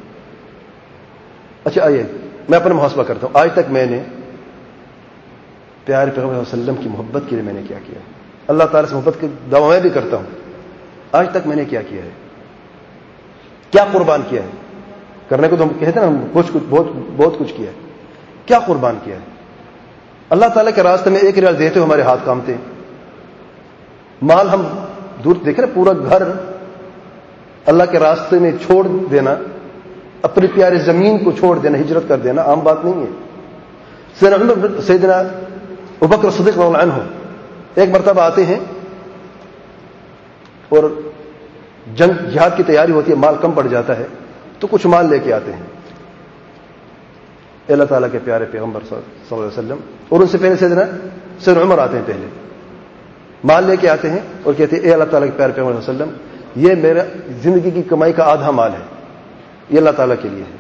اچھا آئیے میں اپنا محاسبہ کرتا ہوں، آج تک میں نے پیارے پیغمبر صلی اللہ علیہ وسلم کی محبت کے لیے میں نے کیا کیا؟ اللہ تعالیٰ سے محبت کے دعویٰ میں بھی کرتا ہوں، آج تک میں نے کیا کیا ہے؟ کیا قربان کیا ہے؟ کرنے کو تو ہم کہتے ہیں نا، ہم کچھ کچھ بہت بہت کچھ کیا ہے، کیا قربان کیا ہے؟ اللہ تعالیٰ کے راستے میں ایک ریال دیتے ہو ہمارے ہاتھ کامتے، مال ہم دور دیکھیں نا، پورا گھر اللہ کے راستے میں چھوڑ دینا، اپنی پیاری زمین کو چھوڑ دینا، ہجرت کر دینا عام بات نہیں ہے۔ سیدنا ابوبکر صدیق رضی اللہ عنہ ایک مرتبہ آتے ہیں اور جنگ جہاد کی تیاری ہوتی ہے، مال کم پڑ جاتا ہے تو کچھ مال لے کے آتے ہیں اللہ تعالیٰ کے پیارے پیغمبر صلی اللہ علیہ وسلم، اور ان سے پہلے سیدنا سیدنا عمر آتے ہیں، پہلے مال لے کے آتے ہیں اور کہتے ہیں اے اللہ تعالیٰ کے پیارے پیغمبر صلی اللہ علیہ وسلم، یہ میرا زندگی کی کمائی کا آدھا مال ہے، یہ اللہ تعالیٰ کے لیے ہے۔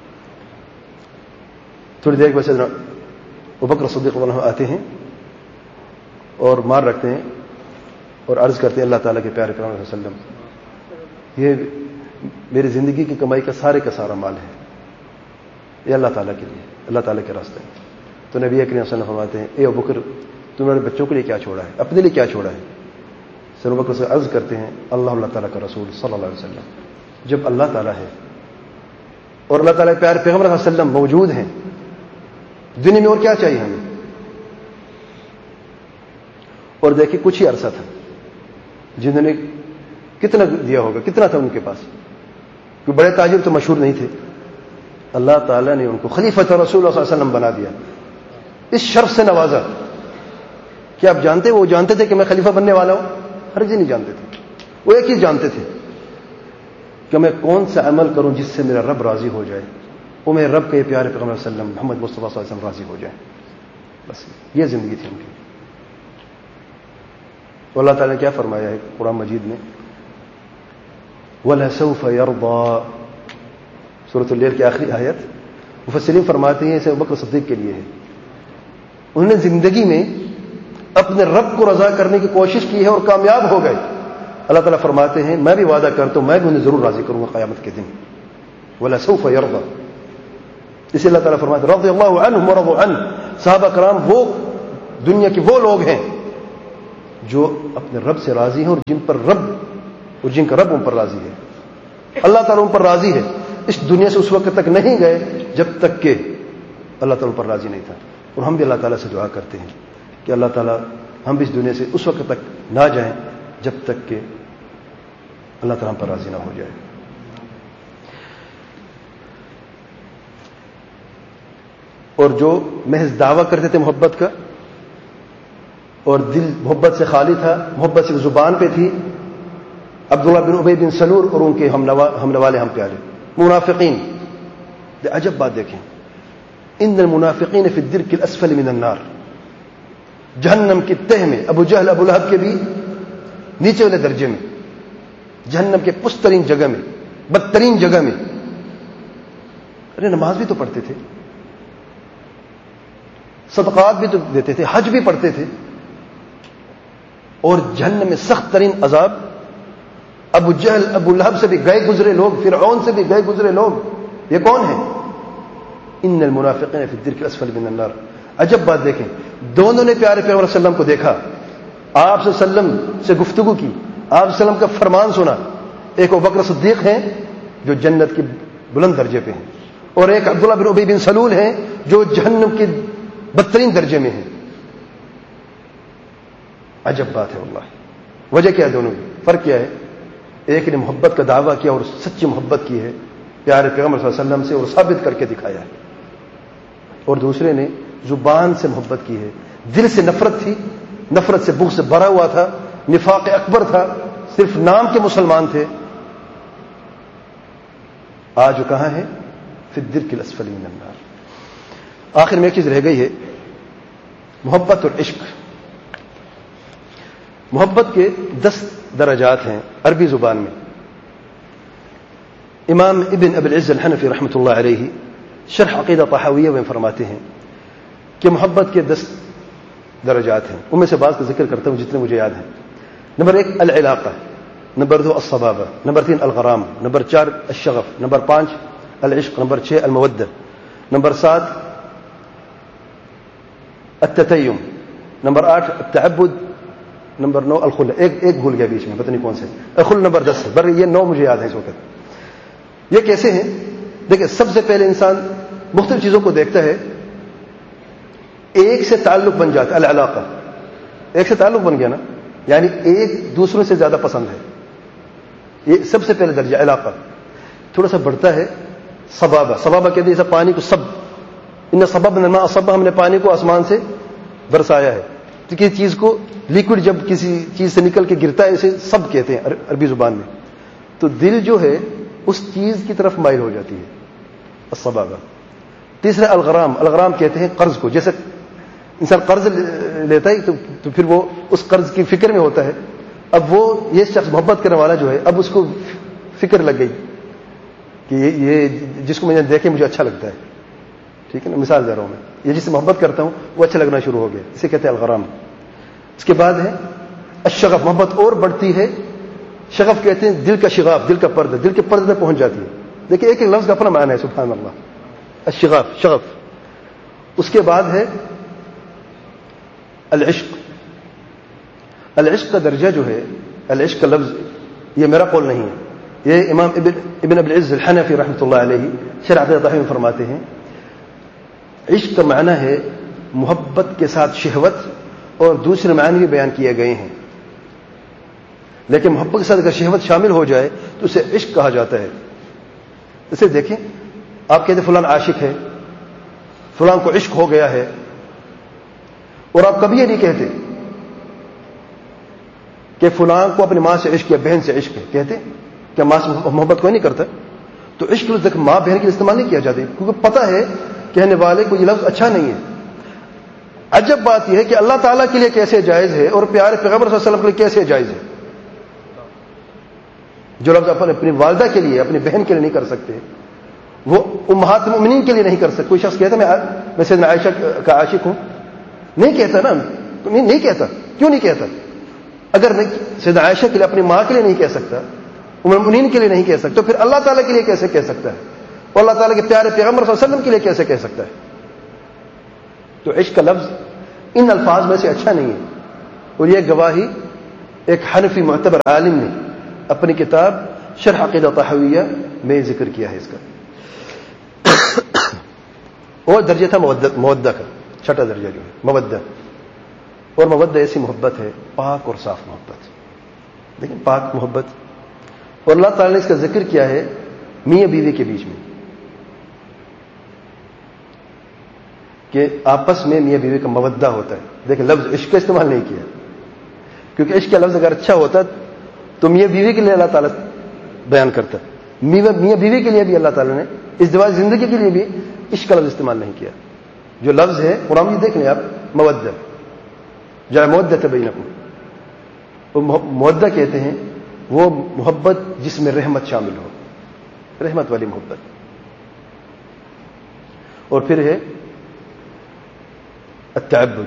تھوڑی دیر بعد سیدنا ابوبکر صدیق رضی اللہ عنہ آتے ہیں اور مال رکھتے ہیں اور عرض کرتے ہیں اللہ تعالیٰ کے پیارے پیغمبر صلی اللہ علیہ وسلم، یہ میری زندگی کی کمائی کا سارے کا سارا مال ہے، یہ اللہ تعالیٰ کے لیے، اللہ تعالیٰ کے راستے میں۔ تو نبی کریم صلی اللہ علیہ وسلم فرماتے ہیں اے ابوبکر، تم نے بچوں کے لیے کیا چھوڑا ہے، اپنے لیے کیا چھوڑا ہے؟ سر ابوبکر سے عرض کرتے ہیں اللہ اللہ تعالیٰ کا رسول صلی اللہ علیہ وسلم، جب اللہ تعالیٰ ہے اور اللہ تعالیٰ کے پیارے پیغمبر صلی اللہ علیہ وسلم موجود ہیں دنیا میں، اور کیا چاہیے ہمیں؟ اور دیکھیں کچھ ہی عرصہ تھا، جنہوں نے کتنا دیا ہوگا، کتنا تھا ان کے پاس، کوئی بڑے تاجر تو مشہور نہیں تھے، اللہ تعالیٰ نے ان کو خلیفۃ رسول اللہ صلی اللہ علیہ وسلم بنا دیا، اس شرف سے نوازا۔ کیا آپ جانتے وہ جانتے تھے کہ میں خلیفہ بننے والا ہوں؟ ہر چیز نہیں جانتے تھے، وہ ایک چیز جانتے تھے کہ میں کون سا عمل کروں جس سے میرا رب راضی ہو جائے، وہ میرے رب کے پیارے پیغمبر صلی اللہ علیہ وسلم محمد مصطفیٰ صلی اللہ علیہ وسلم راضی ہو جائے، بس یہ زندگی تھی ان کی۔ تو اللہ تعالیٰ نے کیا فرمایا ہے قرآن مجید میں، وَلَسَوْفَ يَرْضَىٰ، سورۃ اللیل کی آخری آیت، مفسرین فرماتے ہیں اسے ابوبکر صدیق کے لیے ہے، انہوں نے زندگی میں اپنے رب کو رضا کرنے کی کوشش کی ہے اور کامیاب ہو گئے۔ اللہ تعالیٰ فرماتے ہیں میں بھی وعدہ کرتا ہوں میں بھی انہیں ضرور راضی کروں گا قیامت کے دن، وَلَسَوْفَ يَرْضَىٰ، اسے اللہ تعالیٰ فرماتے ہیں رضی اللہ عنہم ورضوا عنہ، صحابہ کرام وہ دنیا کے وہ لوگ ہیں جو اپنے رب سے راضی ہیں اور جن پر رب اور جن کا رب ان پر راضی ہے۔ اللہ تعالیٰ ان پر راضی ہے. اس دنیا سے اس وقت تک نہیں گئے جب تک کہ اللہ تعالیٰ ان پر راضی نہیں تھا. اور ہم بھی اللہ تعالیٰ سے دعا کرتے ہیں کہ اللہ تعالیٰ ہم بھی اس دنیا سے اس وقت تک نہ جائیں جب تک کہ اللہ تعالیٰ ہم پر راضی نہ ہو جائے. اور جو محض دعویٰ کرتے تھے محبت کا اور دل محبت سے خالی تھا, محبت سے زبان پہ تھی, عبداللہ بن ابی بن سلول اور ان کے ہم نوالے ہم پیارے منافقین. عجب بات دیکھیں, ان المنافقین فی الدرک الاسفل من النار, جہنم کی تہ میں ابو جہل ابو لہب کے بھی نیچے والے درجے میں, جہنم کے پسترین جگہ میں, بدترین جگہ میں. ارے نماز بھی تو پڑھتے تھے, صدقات بھی تو دیتے تھے, حج بھی پڑھتے تھے, اور جہنم میں سخت ترین عذاب. ابو جہل ابو لہب سے بھی گئے گزرے لوگ, فرعون سے بھی گئے گزرے لوگ, یہ کون ہیں؟ ان المنافقین فی الدرک الاسفل من النار. عجب بات دیکھیں, دونوں نے پیارے پیغمبر صلی اللہ علیہ وسلم کو دیکھا, آپ صلی اللہ علیہ وسلم سے گفتگو کی, آپ صلی اللہ علیہ وسلم کا فرمان سنا. ایک ابوبکر صدیق ہیں جو جنت کے بلند درجے پہ ہیں, اور ایک عبداللہ بن ابی بن سلول ہیں جو جہنم کے بدترین درجے میں ہیں. عجب بات ہے واللہ. وجہ کیا ہے دونوں کی؟ فرق کیا ہے؟ ایک نے محبت کا دعویٰ کیا اور سچی محبت کی ہے پیارے پیغمبر صلی اللہ علیہ وسلم سے اور ثابت کر کے دکھایا ہے, اور دوسرے نے زبان سے محبت کی ہے, دل سے نفرت تھی, نفرت سے بغض سے بھرا ہوا تھا, نفاق اکبر تھا, صرف نام کے مسلمان تھے. آج وہ کہاں ہے؟ فی الدرک الاسفل من النار. آخر میں ایک چیز رہ گئی ہے, محبت اور عشق. محبت کے دس درجات ہیں عربی زبان میں. امام ابن ابی العز الحنفی رحمۃ اللہ علیہ شرح عقیدہ طحاویہ میں فرماتے ہیں کہ محبت کے دس درجات ہیں. ان میں سے بعض کا ذکر کرتا ہوں جتنے مجھے یاد ہیں. نمبر ایک العلاقہ, نمبر دو الصبابہ, نمبر تین الغرام, نمبر چار الشغف, نمبر پانچ العشق, نمبر چھ المودہ, نمبر سات التتیم, نمبر آٹھ التعبد, نمبر نو الخل. ایک ایک بھول گیا بیچ میں, پتہ نہیں کون سے. الخل نمبر دس ہے, بر یہ نو مجھے یاد ہے اس وقت. یہ کیسے ہیں؟ دیکھیں, سب سے پہلے انسان مختلف چیزوں کو دیکھتا ہے, ایک سے تعلق بن جاتا ہے. العلاقہ, ایک سے تعلق بن گیا نا, یعنی ایک دوسروں سے زیادہ پسند ہے. یہ سب سے پہلے درجہ علاقہ. تھوڑا سا بڑھتا ہے صبابہ. صبابہ کہتے ہیں جیسا پانی کو سب, ان صببنا الماء صبا, ہم نے پانی کو آسمان سے برسایا ہے. تو کسی چیز کو لیکوڈ جب کسی چیز سے نکل کے گرتا ہے اسے سب کہتے ہیں عربی زبان میں. تو دل جو ہے اس چیز کی طرف مائل ہو جاتی ہے, الصبابہ. تیسرا الغرام. الغرام کہتے ہیں قرض کو. جیسے انسان قرض لیتا ہے تو پھر وہ اس قرض کی فکر میں ہوتا ہے. اب وہ یہ شخص محبت کرنے والا جو ہے, اب اس کو فکر لگ گئی کہ یہ جس کو میں نے دیکھے مجھے اچھا لگتا ہے, ٹھیک ہے نا, مثال دے رہا ہوں میں, یہ جس سے محبت کرتا ہوں وہ اچھا لگنا شروع ہو گیا, اسے کہتے ہیں الغرام. اس کے بعد ہے الشغف. محبت اور بڑھتی ہے. شغف کہتے ہیں دل کا شغاف, دل کا پردہ, دل کے پردے تک پہنچ جاتی ہے. دیکھیں ایک ایک لفظ کا اپنا معنی ہے, سبحان اللہ. الشغاف, شغف. اس کے بعد ہے العشق. العشق کا درجہ جو ہے, العشق کا لفظ یہ میرا قول نہیں ہے, یہ امام ابن ابن ابی العز الحنفی رحمۃ اللہ علیہ شرح عقیدہ طحاویہ میں فرماتے ہیں. عشق کا معنی ہے محبت کے ساتھ شہوت, اور دوسرے معنی بھی بیان کیے گئے ہیں, لیکن محبت کے ساتھ اگر شہوت شامل ہو جائے تو اسے عشق کہا جاتا ہے. اسے دیکھیں, آپ کہتے ہیں فلان عاشق ہے, فلان کو عشق ہو گیا ہے, اور آپ کبھی یہ نہیں کہتے کہ فلان کو اپنی ماں سے عشق یا بہن سے عشق ہے. کہتے کہ ماں سے محبت کوئی نہیں کرتا. تو عشق لفظ ماں بہن کے لیے استعمال نہیں کیا جاتا, کیونکہ پتہ ہے کہنے والے کو یہ لفظ اچھا نہیں ہے. عجب بات یہ ہے کہ اللہ تعالیٰ کے لیے کیسے جائز ہے اور پیارے پیغمبر صلی اللہ علیہ وسلم کے لیے کیسے جائز ہے. جو لفظ اپنے اپنی والدہ کے لیے, اپنی بہن کے لیے نہیں کر سکتے, وہ امہات المؤمنین کے لیے نہیں کر سکتے. کوئی شخص کہتا میں میں سیدنا عائشہ کا عاشق ہوں, نہیں کہتا نا, نہیں کہتا. کیوں نہیں کہتا؟ اگر میں سیدنا عائشہ کے لیے اپنی ماں کے لیے نہیں کہہ سکتا, ام المؤمنین کے لیے نہیں کہہ سکتا, پھر اللہ تعالیٰ کے لیے کیسے کہہ سکتا ہے, اور اللہ تعالیٰ کے پیارے پیغمبر صلی اللہ علیہ وسلم کے لیے کیسے کہہ سکتا ہے؟ تو عشق کا لفظ ان الفاظ میں سے اچھا نہیں ہے. اور یہ گواہی ایک حنفی معتبر عالم نے اپنی کتاب شرح عقیدہ طحاویہ میں ذکر کیا ہے اس کا. وہ درجہ تھا مودہ کا، چھٹا درجہ جو ہے مودہ. اور مودہ ایسی محبت ہے پاک اور صاف محبت. لیکن پاک محبت، اور اللہ تعالی نے اس کا ذکر کیا ہے میاں بیوی کے بیچ میں، کہ آپس میں میاں بیوی کا مودہ ہوتا ہے. دیکھیں لفظ عشق کا استعمال نہیں کیا، کیونکہ عشق کا لفظ اگر اچھا ہوتا تو میاں بیوی کے لیے اللہ تعالیٰ بیان کرتا. میاں بیوی کے لیے بھی اللہ تعالیٰ نے ازدواج زندگی کے لیے بھی عشق کا لفظ استعمال نہیں کیا. جو لفظ ہے قرآن میں دیکھ لیں آپ، مودہ، جائے مودہ بینکم، وہ مودہ کہتے ہیں وہ محبت جس میں رحمت شامل ہو، رحمت والی محبت. اور پھر ہے التعبد،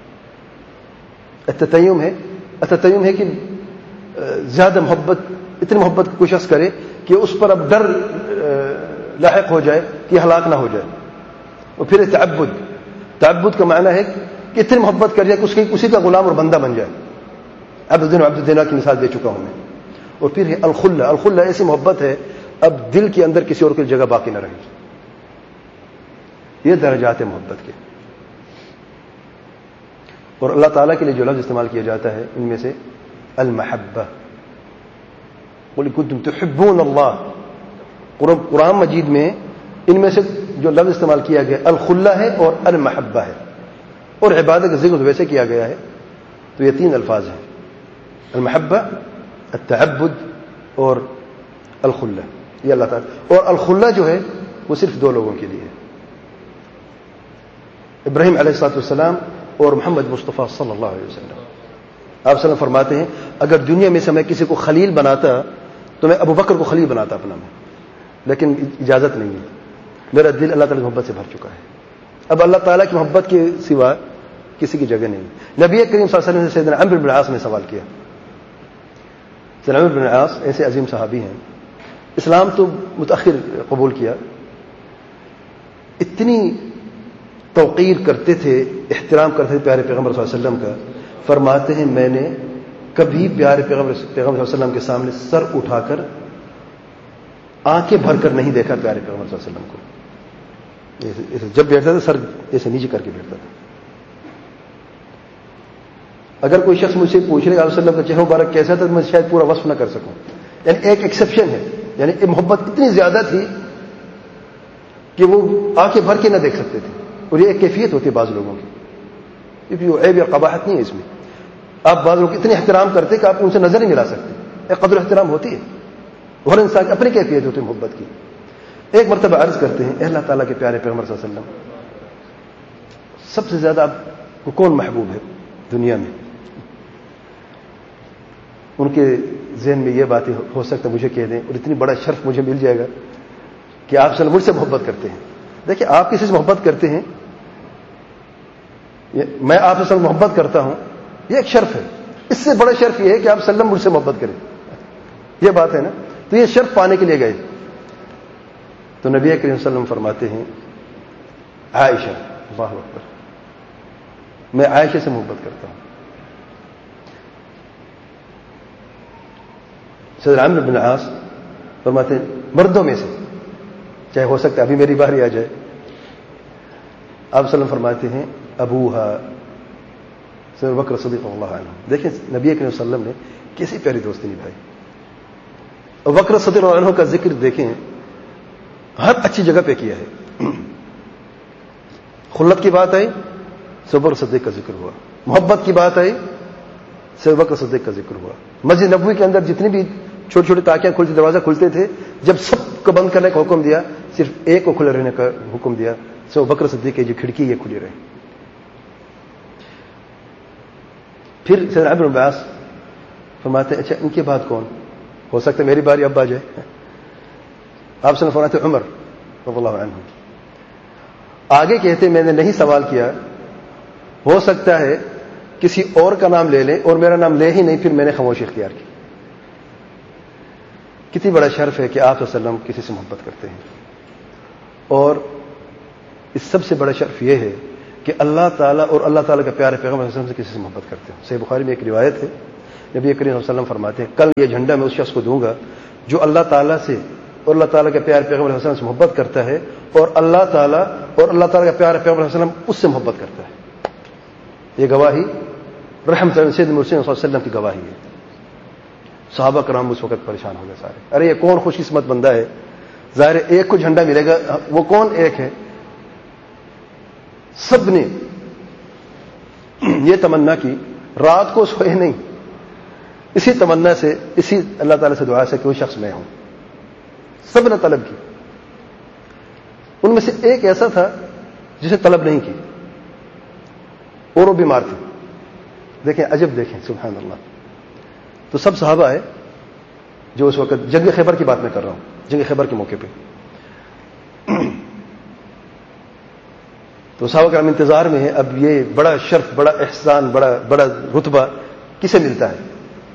التتیم ہے. التتیم ہے کہ زیادہ محبت، اتنی محبت کوئی شخص کرے کہ اس پر اب ڈر لاحق ہو جائے کہ ہلاک نہ ہو جائے. اور پھر تعبد، تعبد کا معنی ہے کہ اتنی محبت کر جائے کہ اس کی اسی کا غلام اور بندہ بن جائے. عبد الدین عبد الدینہ کی مثال دے چکا ہوں میں. اور پھر ہے الخلہ، الخلہ ایسی محبت ہے اب دل کے اندر کسی اور کی جگہ باقی نہ رہے. یہ درجات ہیں محبت کے. اور اللہ تعالیٰ کے لیے جو لفظ استعمال کیا جاتا ہے ان میں سے المحبہ، قل کنتم تحبون اللہ. قرآن مجید میں ان میں سے جو لفظ استعمال کیا گیا الخلہ ہے اور المحبہ ہے. اور عبادت کا ذکر ویسے کیا گیا ہے تو یہ تین الفاظ ہیں، المحبہ، التعبد اور الخلہ. یہ اللہ تعالیٰ. اور الخلہ جو ہے وہ صرف دو لوگوں کے لیے ہے، ابراہیم علیہ الصلوۃ والسلام اور محمد مصطفیٰ صلی اللہ علیہ وسلم. آپ صلی اللہ فرماتے ہیں اگر دنیا میں سے میں کسی کو خلیل بناتا تو میں ابو بکر کو خلیل بناتا اپنا میں، لیکن اجازت نہیں ہے، میرا دل اللہ تعالیٰ کی محبت سے بھر چکا ہے. اب اللہ تعالیٰ کی محبت کے سوا کسی کی جگہ نہیں. نبی کریم صلی اللہ علیہ وسلم سے سیدنا عمرو بن العاص نے سوال کیا. سیدنا عمرو بن العاص ایسے عظیم صحابی ہیں، اسلام تو متأخر قبول کیا، اتنی توقیر کرتے تھے، احترام کرتے تھے پیارے پیغمبر صلی اللہ علیہ وسلم کا. فرماتے ہیں میں نے کبھی پیارے پیغمبر پیغمبر صلی اللہ علیہ وسلم کے سامنے سر اٹھا کر آنکھیں بھر کر نہیں دیکھا پیارے پیغمبر صلی اللہ علیہ وسلم کو. جب بیٹھتا تھا سر ایسے نیچے کر کے بیٹھتا تھا. اگر کوئی شخص مجھ سے پوچھ رہے علیہ وسلم کا چہرہ مبارک کیسا تھا تو میں شاید پورا وصف نہ کر سکوں. یعنی ایک ایکسیپشن ہے، یعنی محبت اتنی زیادہ تھی کہ وہ آنکھیں بھر کے نہ دیکھ سکتے تھے. اور یہ ایک کیفیت ہوتی ہے بعض لوگوں کی، کیونکہ وہ عیب یا قباحت نہیں ہے اس میں. آپ بعض لوگ اتنے احترام کرتے کہ آپ ان سے نظر نہیں ملا سکتے. ایک قدر احترام ہوتی ہے، ہر انسان کی اپنی کیفیت ہوتی ہے محبت کی. ایک مرتبہ عرض کرتے ہیں اے اللہ تعالیٰ کے پیارے پیغمبر صلی اللہ علیہ وسلم، سب سے زیادہ آپ کو کون محبوب ہے دنیا میں؟ ان کے ذہن میں یہ باتیں ہو سکتا مجھے کہہ دیں، اور اتنی بڑا شرف مجھے مل جائے گا کہ آپ صلی مجھ سے محبت کرتے ہیں. دیکھیں آپ کسی سے محبت کرتے ہیں، میں آپ سے محبت کرتا ہوں، یہ ایک شرف ہے. اس سے بڑا شرف یہ ہے کہ آپ صلی اللہ علیہ وسلم مجھ سے محبت کریں. یہ بات ہے نا. تو یہ شرف پانے کے لیے گئے تو نبی کریم صلی اللہ علیہ وسلم فرماتے ہیں عائشہ، اللہ اکبر، میں عائشہ سے محبت کرتا ہوں. سیدنا عمرو بن العاص فرماتے ہیں مردوں میں سے چاہے ہو سکتا ہے ابھی میری باری آ جائے. آپ صلی اللہ علیہ وسلم فرماتے ہیں ابوہا سیدنا بکر صدیق اللہ عنہ. دیکھیں نبی کریم صلی اللہ علیہ وسلم نے کیسی پیاری دوستی نبھائی. اور بکر صدیق اللہ عنہ کا ذکر دیکھیں ہر اچھی جگہ پہ کیا ہے. خلت کی بات آئی سیدنا بکر صدیق کا ذکر ہوا، محبت کی بات آئی سیدنا بکر صدیق کا ذکر ہوا. مسجد نبوی کے اندر جتنی بھی چھوٹی چھوٹی تاکیاں کھلتی، دروازہ کھلتے تھے، جب سب کو بند کرنے کا حکم دیا صرف ایک کو کھلے رہنے کا حکم دیا، سیدنا بکر صدیق کی جو کھڑکی یہ کھلی رہے. پھر سیدنا عمرو بن العاص فرماتے ہیں اچھا ان کے بعد کون ہو سکتا ہے میری باری اب آ جائے. آپ سے فرماتے عمر رضی اللہ عنہ. آگے کہتے میں نے نہیں سوال کیا، ہو سکتا ہے کسی اور کا نام لے لیں اور میرا نام لے ہی نہیں، پھر میں نے خاموشی اختیار کی. کتنی بڑا شرف ہے کہ آپ صلی اللہ علیہ وسلم کسی سے محبت کرتے ہیں. اور اس سب سے بڑا شرف یہ ہے کہ اللہ تعالیٰ اور اللہ تعالیٰ کا پیارے پیغمبر صلی اللہ علیہ وسلم سے کسی سے محبت کرتے ہیں. صحیح بخاری میں ایک روایت ہے، نبی کریم صلی اللہ علیہ وسلم فرماتے ہیں کل یہ جھنڈا میں اس شخص کو دوں گا جو اللہ تعالیٰ سے اور اللہ تعالیٰ کے پیارے پیغمبر علیہ السلام سے محبت کرتا ہے اور اللہ تعالیٰ اور اللہ تعالیٰ کا پیارے پیغمبر علیہ السلام اس سے محبت کرتا ہے. یہ گواہی رحمت سید مرسل صلی اللہ علیہ وسلم کی گواہی ہے. صحابہ کرام اس وقت پریشان ہو گئے سارے. ارے یہ کون خوش قسمت بندہ ہے, ظاہر ایک کو جھنڈا ملے گا, وہ کون ایک ہے؟ سب نے یہ تمنا کی, رات کو سوئے نہیں, اسی تمنا سے, اسی اللہ تعالیٰ سے دعا سے کہ وہ شخص میں ہوں. سب نے طلب کی. ان میں سے ایک ایسا تھا جسے طلب نہیں کی, اور وہ بیمار تھے. دیکھیں عجب, دیکھیں سبحان اللہ. تو سب صحابہ ہے جو اس وقت جنگ خیبر کی بات میں کر رہا ہوں, جنگ خیبر کے موقع پہ تو صحابہ کرام انتظار میں ہے. اب یہ بڑا شرف, بڑا احسان, بڑا بڑا رتبہ کسے ملتا ہے؟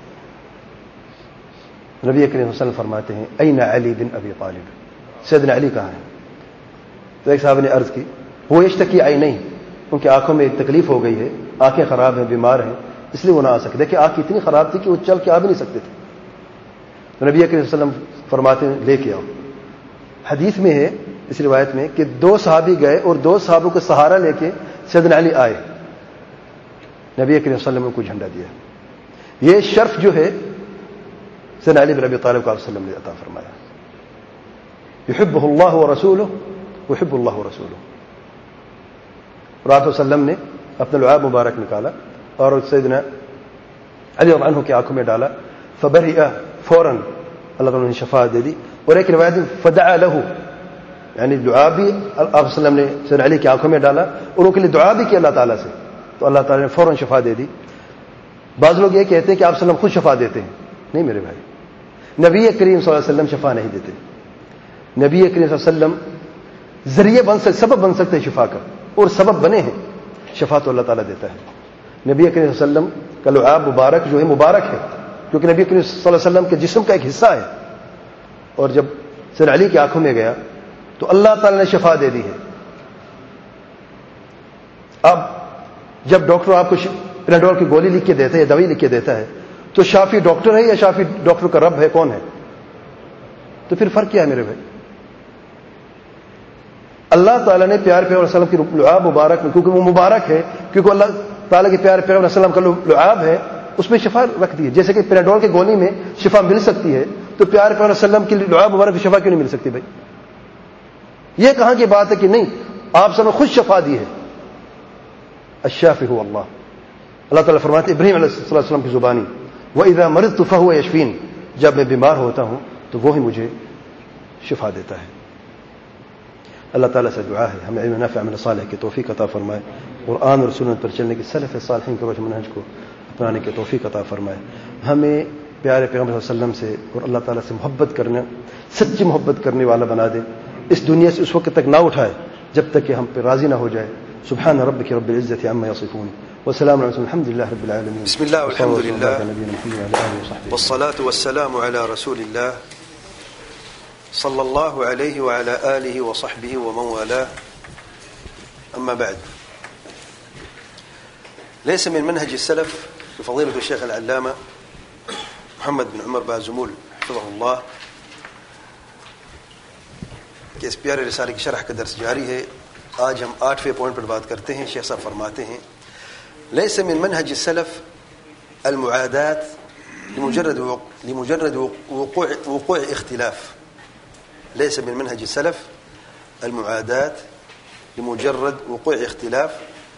نبی کریم صلی اللہ علیہ وسلم فرماتے ہیں این علی بن ابی طالب, سیدنا علی کہاں ہے؟ تو ایک صحابہ نے عرض کی وہ یشتکی عینیہ, ان کی آنکھوں میں تکلیف ہو گئی ہے, آنکھیں خراب ہیں, بیمار ہیں, اس لیے وہ نہ آ سکے. دیکھیں آنکھ اتنی خراب تھی کہ وہ چل کے آ بھی نہیں سکتے تھے. تو نبی کریم صلی اللہ علیہ وسلم فرماتے ہیں لے کے آؤ. حدیث میں ہے اس روایت میں کہ دو صحابی گئے اور دو صحابوں کو سہارا لے کے سیدنا علی آئے. نبی کریم صلی اللہ علیہ وسلم نے کو جھنڈا دیا. یہ شرف جو ہے سیدنا علی بن ابی طالب کو آپ صلی اللہ علیہ وسلم نے عطا فرمایا. یحبہ اللہ ورسولہ ویحب اللہ ورسولہ. اور آپ صلی اللہ علیہ وسلم نے اپنا لعاب مبارک نکالا اور سیدنا علی رضی اللہ عنہ کی آنکھوں میں ڈالا. فبرئ, فوراً اللہ تعالیٰ نے شفا دے دی. اور ایک روایت میں فدعا لہ, یعنی دعا بھی آپ صلی اللہ علیہ وسلم نے سیدنا علی کی آنکھوں میں ڈالا اور ان کے لیے دعا بھی کی اللہ تعالیٰ سے, تو اللہ تعالیٰ نے فوراً شفا دے دی. بعض لوگ یہ کہتے ہیں کہ آپ صلی اللہ علیہ وسلم خود شفا دیتے ہیں. نہیں میرے بھائی, نبی کریم صلی اللہ علیہ وسلم شفا نہیں دیتے. نبی کریم صلی اللہ علیہ وسلم ذریعے بن سکتے, سبب بن سکتے ہیں شفا کا, اور سبب بنے ہیں. شفا تو اللہ تعالیٰ دیتا ہے. نبی کریم صلی اللہ علیہ وسلم کا لعاب مبارک جو ہے مبارک ہے, کیونکہ نبی کریم صلی اللہ علیہ وسلم کے جسم کا ایک حصہ ہے. اور جب سیدنا علی کی آنکھوں میں گیا تو اللہ تعالیٰ نے شفا دے دی ہے. اب جب ڈاکٹر آپ کو پیناڈول کی گولی لکھ کے دیتا ہے, دوائی لکھ کے دیتا ہے, تو شافی ڈاکٹر ہے یا شافی ڈاکٹر کا رب ہے, کون ہے؟ تو پھر فرق کیا ہے میرے بھائی؟ اللہ تعالیٰ نے پیارے پیغمبر صلی اللہ علیہ وسلم کی لعاب مبارک میں, کیونکہ وہ مبارک ہے, کیونکہ اللہ تعالیٰ کے پیارے پیغمبر صلی اللہ علیہ وسلم کا لعاب ہے, اس میں شفا رکھ دی ہے. جیسے کہ پیناڈول کی گولی میں شفا مل سکتی ہے, تو پیارے پیغمبر صلی اللہ علیہ وسلم کی لعاب مبارک کی شفا کیوں نہیں مل سکتی بھائی؟ یہ کہاں کی بات ہے کہ نہیں, آپ سب نے خود شفا دی ہے. الشافی هو اللہ. اللہ تعالیٰ فرماتے ابراہیم علیہ الصلوۃ والسلام کی زبانی وَإِذَا مَرِضْتُ فَهُوَ يَشْفِينِ, جب میں بیمار ہوتا ہوں تو وہی مجھے شفا دیتا ہے. اللہ تعالیٰ سے دعا ہے ہمیں علم نافع عمل صالح کی توفیق عطا فرمائے, قرآن اور سنت پر چلنے کی, سلف صالحین کے روش منہج کو اپنانے کی توفیق عطا فرمائے. ہمیں پیارے پیغمبر صلی اللہ علیہ وسلم سے اور اللہ تعالیٰ سے محبت کرنا, سچی محبت کرنے والا بنا دے. اس دنیا سے اس وقت تک نہ اٹھائے جب تک کہ ہم پہ راضی نہ ہو جائے. سبحان ربک رب العزة عما يصفون وسلام علیکم الحمد للہ رب العالمین. بسم اللہ والحمد للہ والصلاة والسلام على رسول اللہ صلی اللہ علیہ وعلى آلہ وصحبہ ومن والاه. اما بعد, ليس من منهج السلف لفضيلة الشيخ العلامة محمد بن عمر بازمول حفظه الله کہ اس پیارے رسالے کی شرح کا درس جاری ہے. آج ہم آٹھویں پوائنٹ پر بات کرتے ہیں. شیخ صاحب فرماتے ہیں ليس من منهج السلف المعادات لمجرد لمجرد وقوع وقوع اختلاف. ليس من منهج السلف المعادات لمجرد وقوع اختلاف,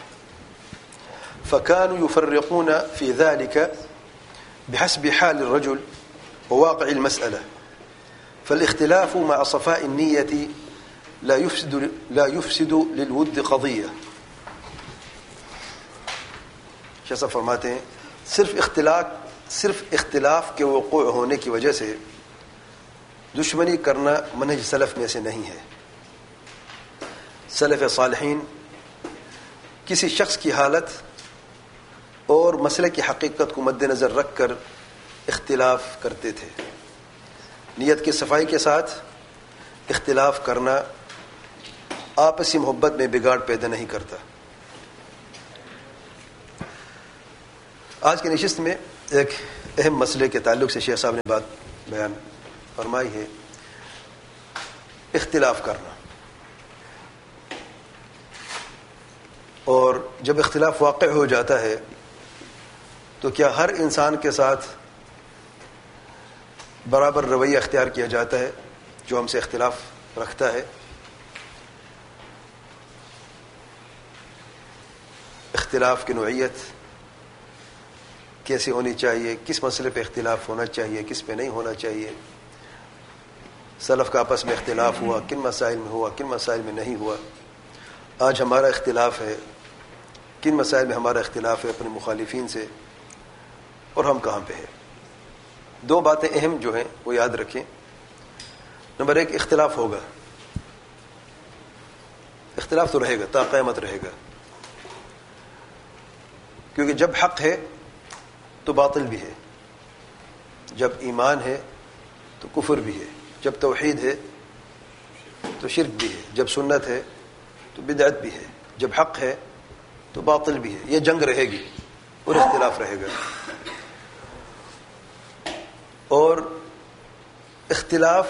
فكانوا يفرقون في ذلك بحسب حال الرجل وواقع المسألة. فالاختلاف مع صفاء النية لا يفسد لا يفسد للود قضية. شیخ فرماتے ہیں صرف اختلاف صرف اختلاف کے وقوع ہونے کی وجہ سے دشمنی کرنا منہج سلف میں سے نہیں ہے. سلف صالحین کسی شخص کی حالت اور مسئلے کی حقیقت کو مد نظر رکھ کر اختلاف کرتے تھے. نیت کی صفائی کے ساتھ اختلاف کرنا آپسی محبت میں بگاڑ پیدا نہیں کرتا. آج کی نشست میں ایک اہم مسئلے کے تعلق سے شیخ صاحب نے بات بیان فرمائی ہے اختلاف کرنا. اور جب اختلاف واقع ہو جاتا ہے تو کیا ہر انسان کے ساتھ برابر رویہ اختیار کیا جاتا ہے جو ہم سے اختلاف رکھتا ہے؟ اختلاف کی نوعیت کیسے ہونی چاہیے، کس مسئلے پہ اختلاف ہونا چاہیے، کس پہ نہیں ہونا چاہیے، سلف کا آپس میں اختلاف ہوا، کن مسائل میں ہوا، کن مسائل میں نہیں ہوا، آج ہمارا اختلاف ہے، کن مسائل میں ہمارا اختلاف ہے اپنے مخالفین سے، اور ہم کہاں پہ ہے. دو باتیں اہم جو ہیں وہ یاد رکھیں. نمبر ایک، اختلاف ہوگا، اختلاف تو رہے گا، تا قیامت رہے گا، کیونکہ جب حق ہے تو باطل بھی ہے، جب ایمان ہے تو کفر بھی ہے، جب توحید ہے تو شرک بھی ہے، جب سنت ہے تو بدعت بھی ہے، جب حق ہے تو باطل بھی ہے. یہ جنگ رہے گی اور اختلاف رہے گا. اور اختلاف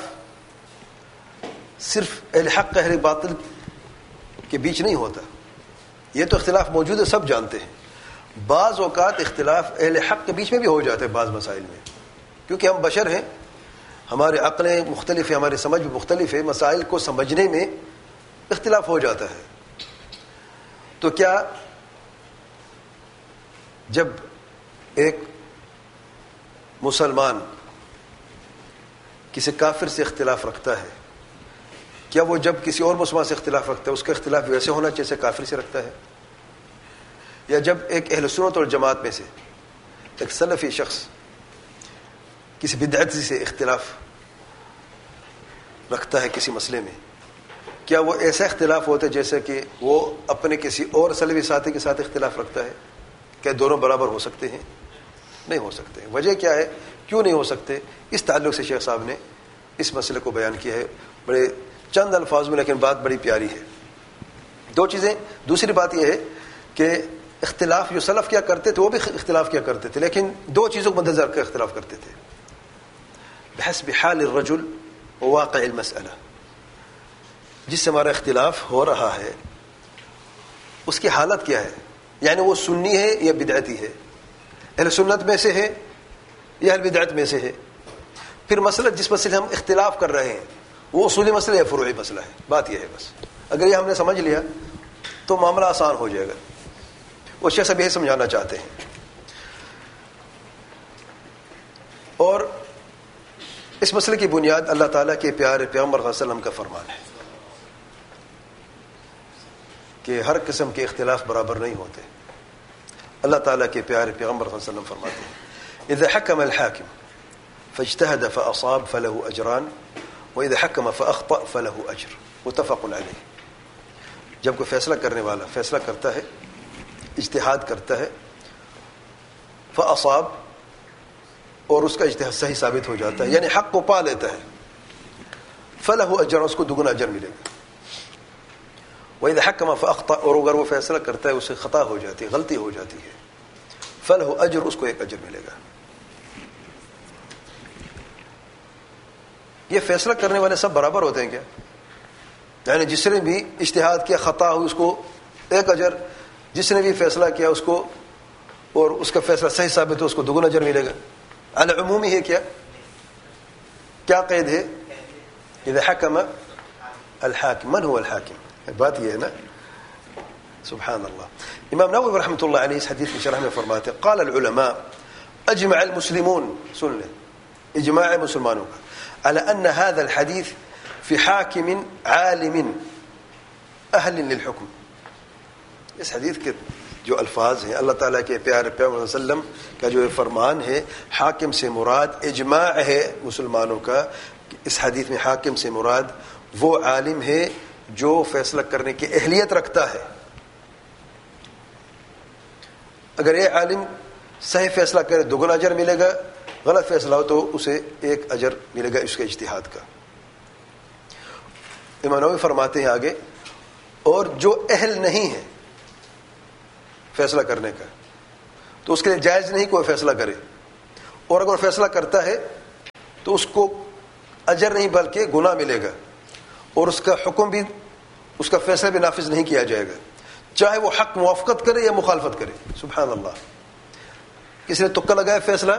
صرف اہل حق اہل باطل کے بیچ نہیں ہوتا، یہ تو اختلاف موجود ہے، سب جانتے ہیں. بعض اوقات اختلاف اہل حق کے بیچ میں بھی ہو جاتا ہے بعض مسائل میں، کیونکہ ہم بشر ہیں، ہمارے عقلیں مختلف ہیں، ہماری سمجھ بھی مختلف ہے، مسائل کو سمجھنے میں اختلاف ہو جاتا ہے. تو کیا جب ایک مسلمان کسی کافر سے اختلاف رکھتا ہے، کیا وہ جب کسی اور مسلمان سے اختلاف رکھتا ہے اس کا اختلاف ویسے ہونا جیسے کافر سے رکھتا ہے؟ یا جب ایک اہل سنت اور جماعت میں سے ایک سلفی شخص کسی بدعتی سے اختلاف رکھتا ہے کسی مسئلے میں، کیا وہ ایسا اختلاف ہوتا ہے جیسے کہ وہ اپنے کسی اور سلفی ساتھی کے ساتھ اختلاف رکھتا ہے؟ کیا دونوں برابر ہو سکتے ہیں؟ نہیں ہو سکتے. وجہ کیا ہے، کیوں نہیں ہو سکتے؟ اس تعلق سے شیخ صاحب نے اس مسئلے کو بیان کیا ہے بڑے چند الفاظ میں، لیکن بات بڑی پیاری ہے. دو چیزیں. دوسری بات یہ ہے کہ اختلاف جو سلف کیا کرتے تھے وہ بھی اختلاف کیا کرتے تھے، لیکن دو چیزوں کو مد نظر رکھ کر اختلاف کرتے تھے. بحسب حال الرجل وواقع المسألہ، جس سے ہمارا اختلاف ہو رہا ہے اس کی حالت کیا ہے، یعنی وہ سنی ہے یا بدعتی ہے، اہل سنت میں سے ہے یا اہل بدعت میں سے ہے. پھر مسئلہ جس مسئلے ہم اختلاف کر رہے ہیں وہ اصولی مسئلہ یا فروعی مسئلہ ہے. بات یہ ہے بس. اگر یہ ہم نے سمجھ لیا تو معاملہ آسان ہو جائے گا. وہ شیخ صاحب یہی سمجھانا چاہتے ہیں. اور اس مسئلے کی بنیاد اللہ تعالیٰ کے پیارے پیغمبر صلی اللہ علیہ وسلم کا فرمان ہے کہ ہر قسم کے اختلاف برابر نہیں ہوتے. اللہ تعالیٰ کے پیارے پیغمبر صلی اللہ علیہ وسلم فرماتے ہیں اذا حکم الحاکم فاجتهد فاصاب فله اجران واذا حکم فاخطأ فله اجر متفق علیہ. جب کوئی فیصلہ کرنے والا فیصلہ کرتا ہے، اجتہاد کرتا ہے، فاصاب، اور اس کا اجتہاد صحیح ثابت ہو جاتا ہے، یعنی حق کو پا لیتا ہے، فله اجر، اس کو دگنا اجر ملے گا. وَإِذَا حَكَّمَ فَأَخْطَأَ، اور اگر وہ فیصلہ کرتا ہے اسے خطا ہو جاتی ہے، غلطی ہو جاتی ہے، فَلَهُ أَجْرٌ، اس کو ایک اجر ملے گا. یہ فیصلہ کرنے والے سب برابر ہوتے ہیں کیا؟ یعنی جس نے بھی اجتہاد کیا خطا ہو اس کو ایک اجر، جس نے بھی فیصلہ کیا اس کو اور اس کا فیصلہ صحیح ثابت ہو اس کو دگنا اجر ملے گا. علی عمومی ہے کیا؟ کیا قید ہے؟ اذا حکم الحاکم. من هو الحاکم؟ بات یہ ہے نا. سبحان اللہ. امام نووی رحمۃ اللہ علیہ اس حدیث کی شرح میں فرماتے ہیں قال العلماء اجمع المسلمون، سن لیں اجماع مسلمانوں کا، على ان هذا الحديث في حاکم عالم اہل للحکم. اس حدیث کے جو الفاظ ہیں، اللہ تعالیٰ کے پیارے پیغمبر صلی اللہ علیہ وسلم کا جو فرمان ہے، حاکم سے مراد اجماع ہے مسلمانوں کا. اس حدیث میں حاکم سے مراد وہ عالم ہے جو فیصلہ کرنے کی اہلیت رکھتا ہے. اگر یہ عالم صحیح فیصلہ کرے دوگنا اجر ملے گا، غلط فیصلہ ہو تو اسے ایک اجر ملے گا اس کے اجتہاد کا. امام نووی فرماتے ہیں آگے، اور جو اہل نہیں ہے فیصلہ کرنے کا تو اس کے لیے جائز نہیں کوئی فیصلہ کرے، اور اگر فیصلہ کرتا ہے تو اس کو اجر نہیں بلکہ گناہ ملے گا، اور اس کا حکم بھی، اس کا فیصلہ بھی نافذ نہیں کیا جائے گا، چاہے وہ حق موافقت کرے یا مخالفت کرے. سبحان اللہ. کسی نے تکا لگایا، فیصلہ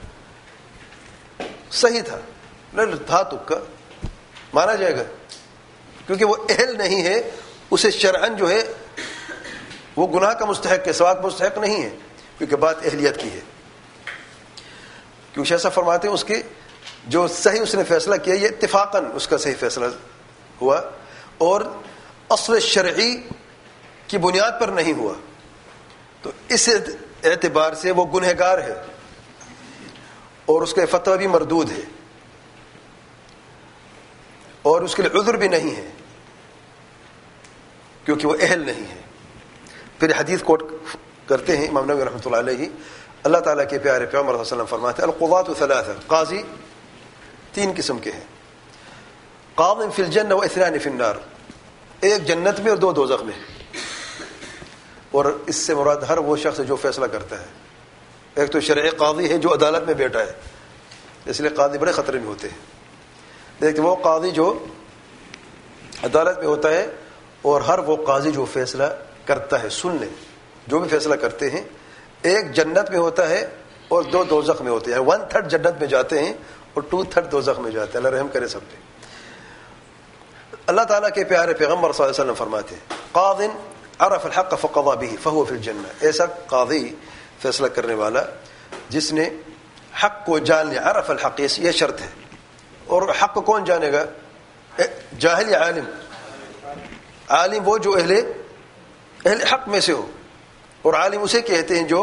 صحیح تھا، نہیں تھا تکا، مانا جائے گا، کیونکہ وہ اہل نہیں ہے، اسے شرعن جو ہے وہ گناہ کا مستحق ہے، ثواب کا مستحق نہیں ہے، کیونکہ بات اہلیت کی ہے. کیونکہ ایسا فرماتے ہیں اس کے جو صحیح اس نے فیصلہ کیا یہ اتفاقاً اس کا صحیح فیصلہ ہوا، اور اصل شرعی کی بنیاد پر نہیں ہوا، تو اس اعتبار سے وہ گنہگار ہے اور اس کا فتویٰ بھی مردود ہے اور اس کے لیے عذر بھی نہیں ہے کیونکہ وہ اہل نہیں ہے. پھر حدیث کوٹ کرتے ہیں امام نووی رحمۃ اللہ علیہ، اللہ تعالیٰ کے پیارے پیغمبر صلی اللہ علیہ وسلم فرماتے ہیں القضاۃ ثلاثہ، قاضی تین قسم کے ہیں، قاض فی الجنہ و اثنان فی النار، ایک جنت میں اور دو دوزخ میں. اور اس سے مراد ہر وہ شخص جو فیصلہ کرتا ہے. ایک تو شرعی قاضی ہے جو عدالت میں بیٹھا ہے، اس لیے قاضی بڑے خطرے میں ہوتے ہیں. دیکھتے وہ قاضی جو عدالت میں ہوتا ہے اور ہر وہ قاضی جو فیصلہ کرتا ہے، سن لیں جو بھی فیصلہ کرتے ہیں، ایک جنت میں ہوتا ہے اور دو دوزخ میں ہوتے ہیں. ون تھرڈ جنت میں جاتے ہیں اور ٹو تھرڈ دوزخ میں جاتے ہیں. اللہ رحم کرے سب پہ. اللہ تعالیٰ کے پیارے پیغمبر صلی اللہ علیہ وسلم فرماتے ہیں قاض عرف الحق فقضى به فهو في الجنہ، ایسا قاضی فیصلہ کرنے والا جس نے حق کو جان لیا. عرف الحق یہ شرط ہے، اور حق کو کون جانے گا؟ جاہل یا عالم؟ عالم وہ جو اہل اہل حق میں سے ہو، اور عالم اسے کہتے ہیں جو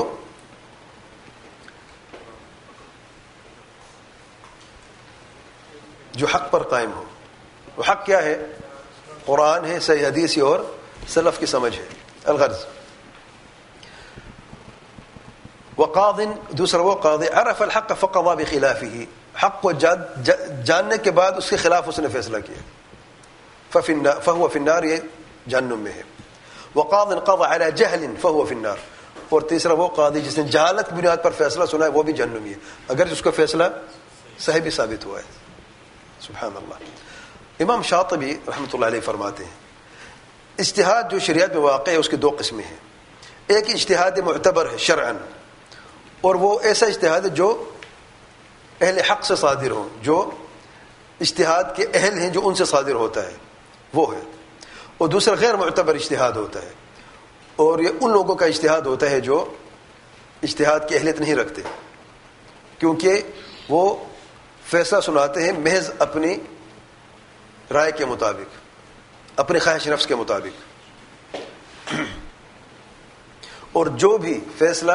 جو حق پر قائم ہو. وہ حق کیا ہے؟ قرآن ہے، صحیح حدیث اور سلف کی سمجھ ہے. الغرض وقاض، دوسرا وہ قاضی عرف الحق فقضى بخلافه، حق کو جاننے کے بعد اس کے خلاف اس نے فیصلہ کیا، فهو في النار، یہ جہنم میں ہے. وقاض قضى على جهل فهو في النار، اور تیسرا وہ قاضی جس نے جہالت کی بنیاد پر فیصلہ سنا ہے وہ بھی جہنمی ہے، اگر اس کا فیصلہ صحیح بھی ثابت ہوا ہے. سبحان اللہ. امام شاطبی رحمۃ اللہ علیہ فرماتے ہیں اجتہاد جو شریعت میں واقع ہے اس کے دو قسمیں ہیں. ایک اجتہاد معتبر ہے شرعاً، اور وہ ایسا اجتہاد ہے جو اہل حق سے صادر ہوں، جو اجتہاد کے اہل ہیں جو ان سے صادر ہوتا ہے وہ ہے. اور دوسرا غیر معتبر اجتہاد ہوتا ہے، اور یہ ان لوگوں کا اجتہاد ہوتا ہے جو اجتہاد کی اہلیت نہیں رکھتے، کیونکہ وہ فیصلہ سناتے ہیں محض اپنی رائے کے مطابق، اپنے خواہش نفس کے مطابق. اور جو بھی فیصلہ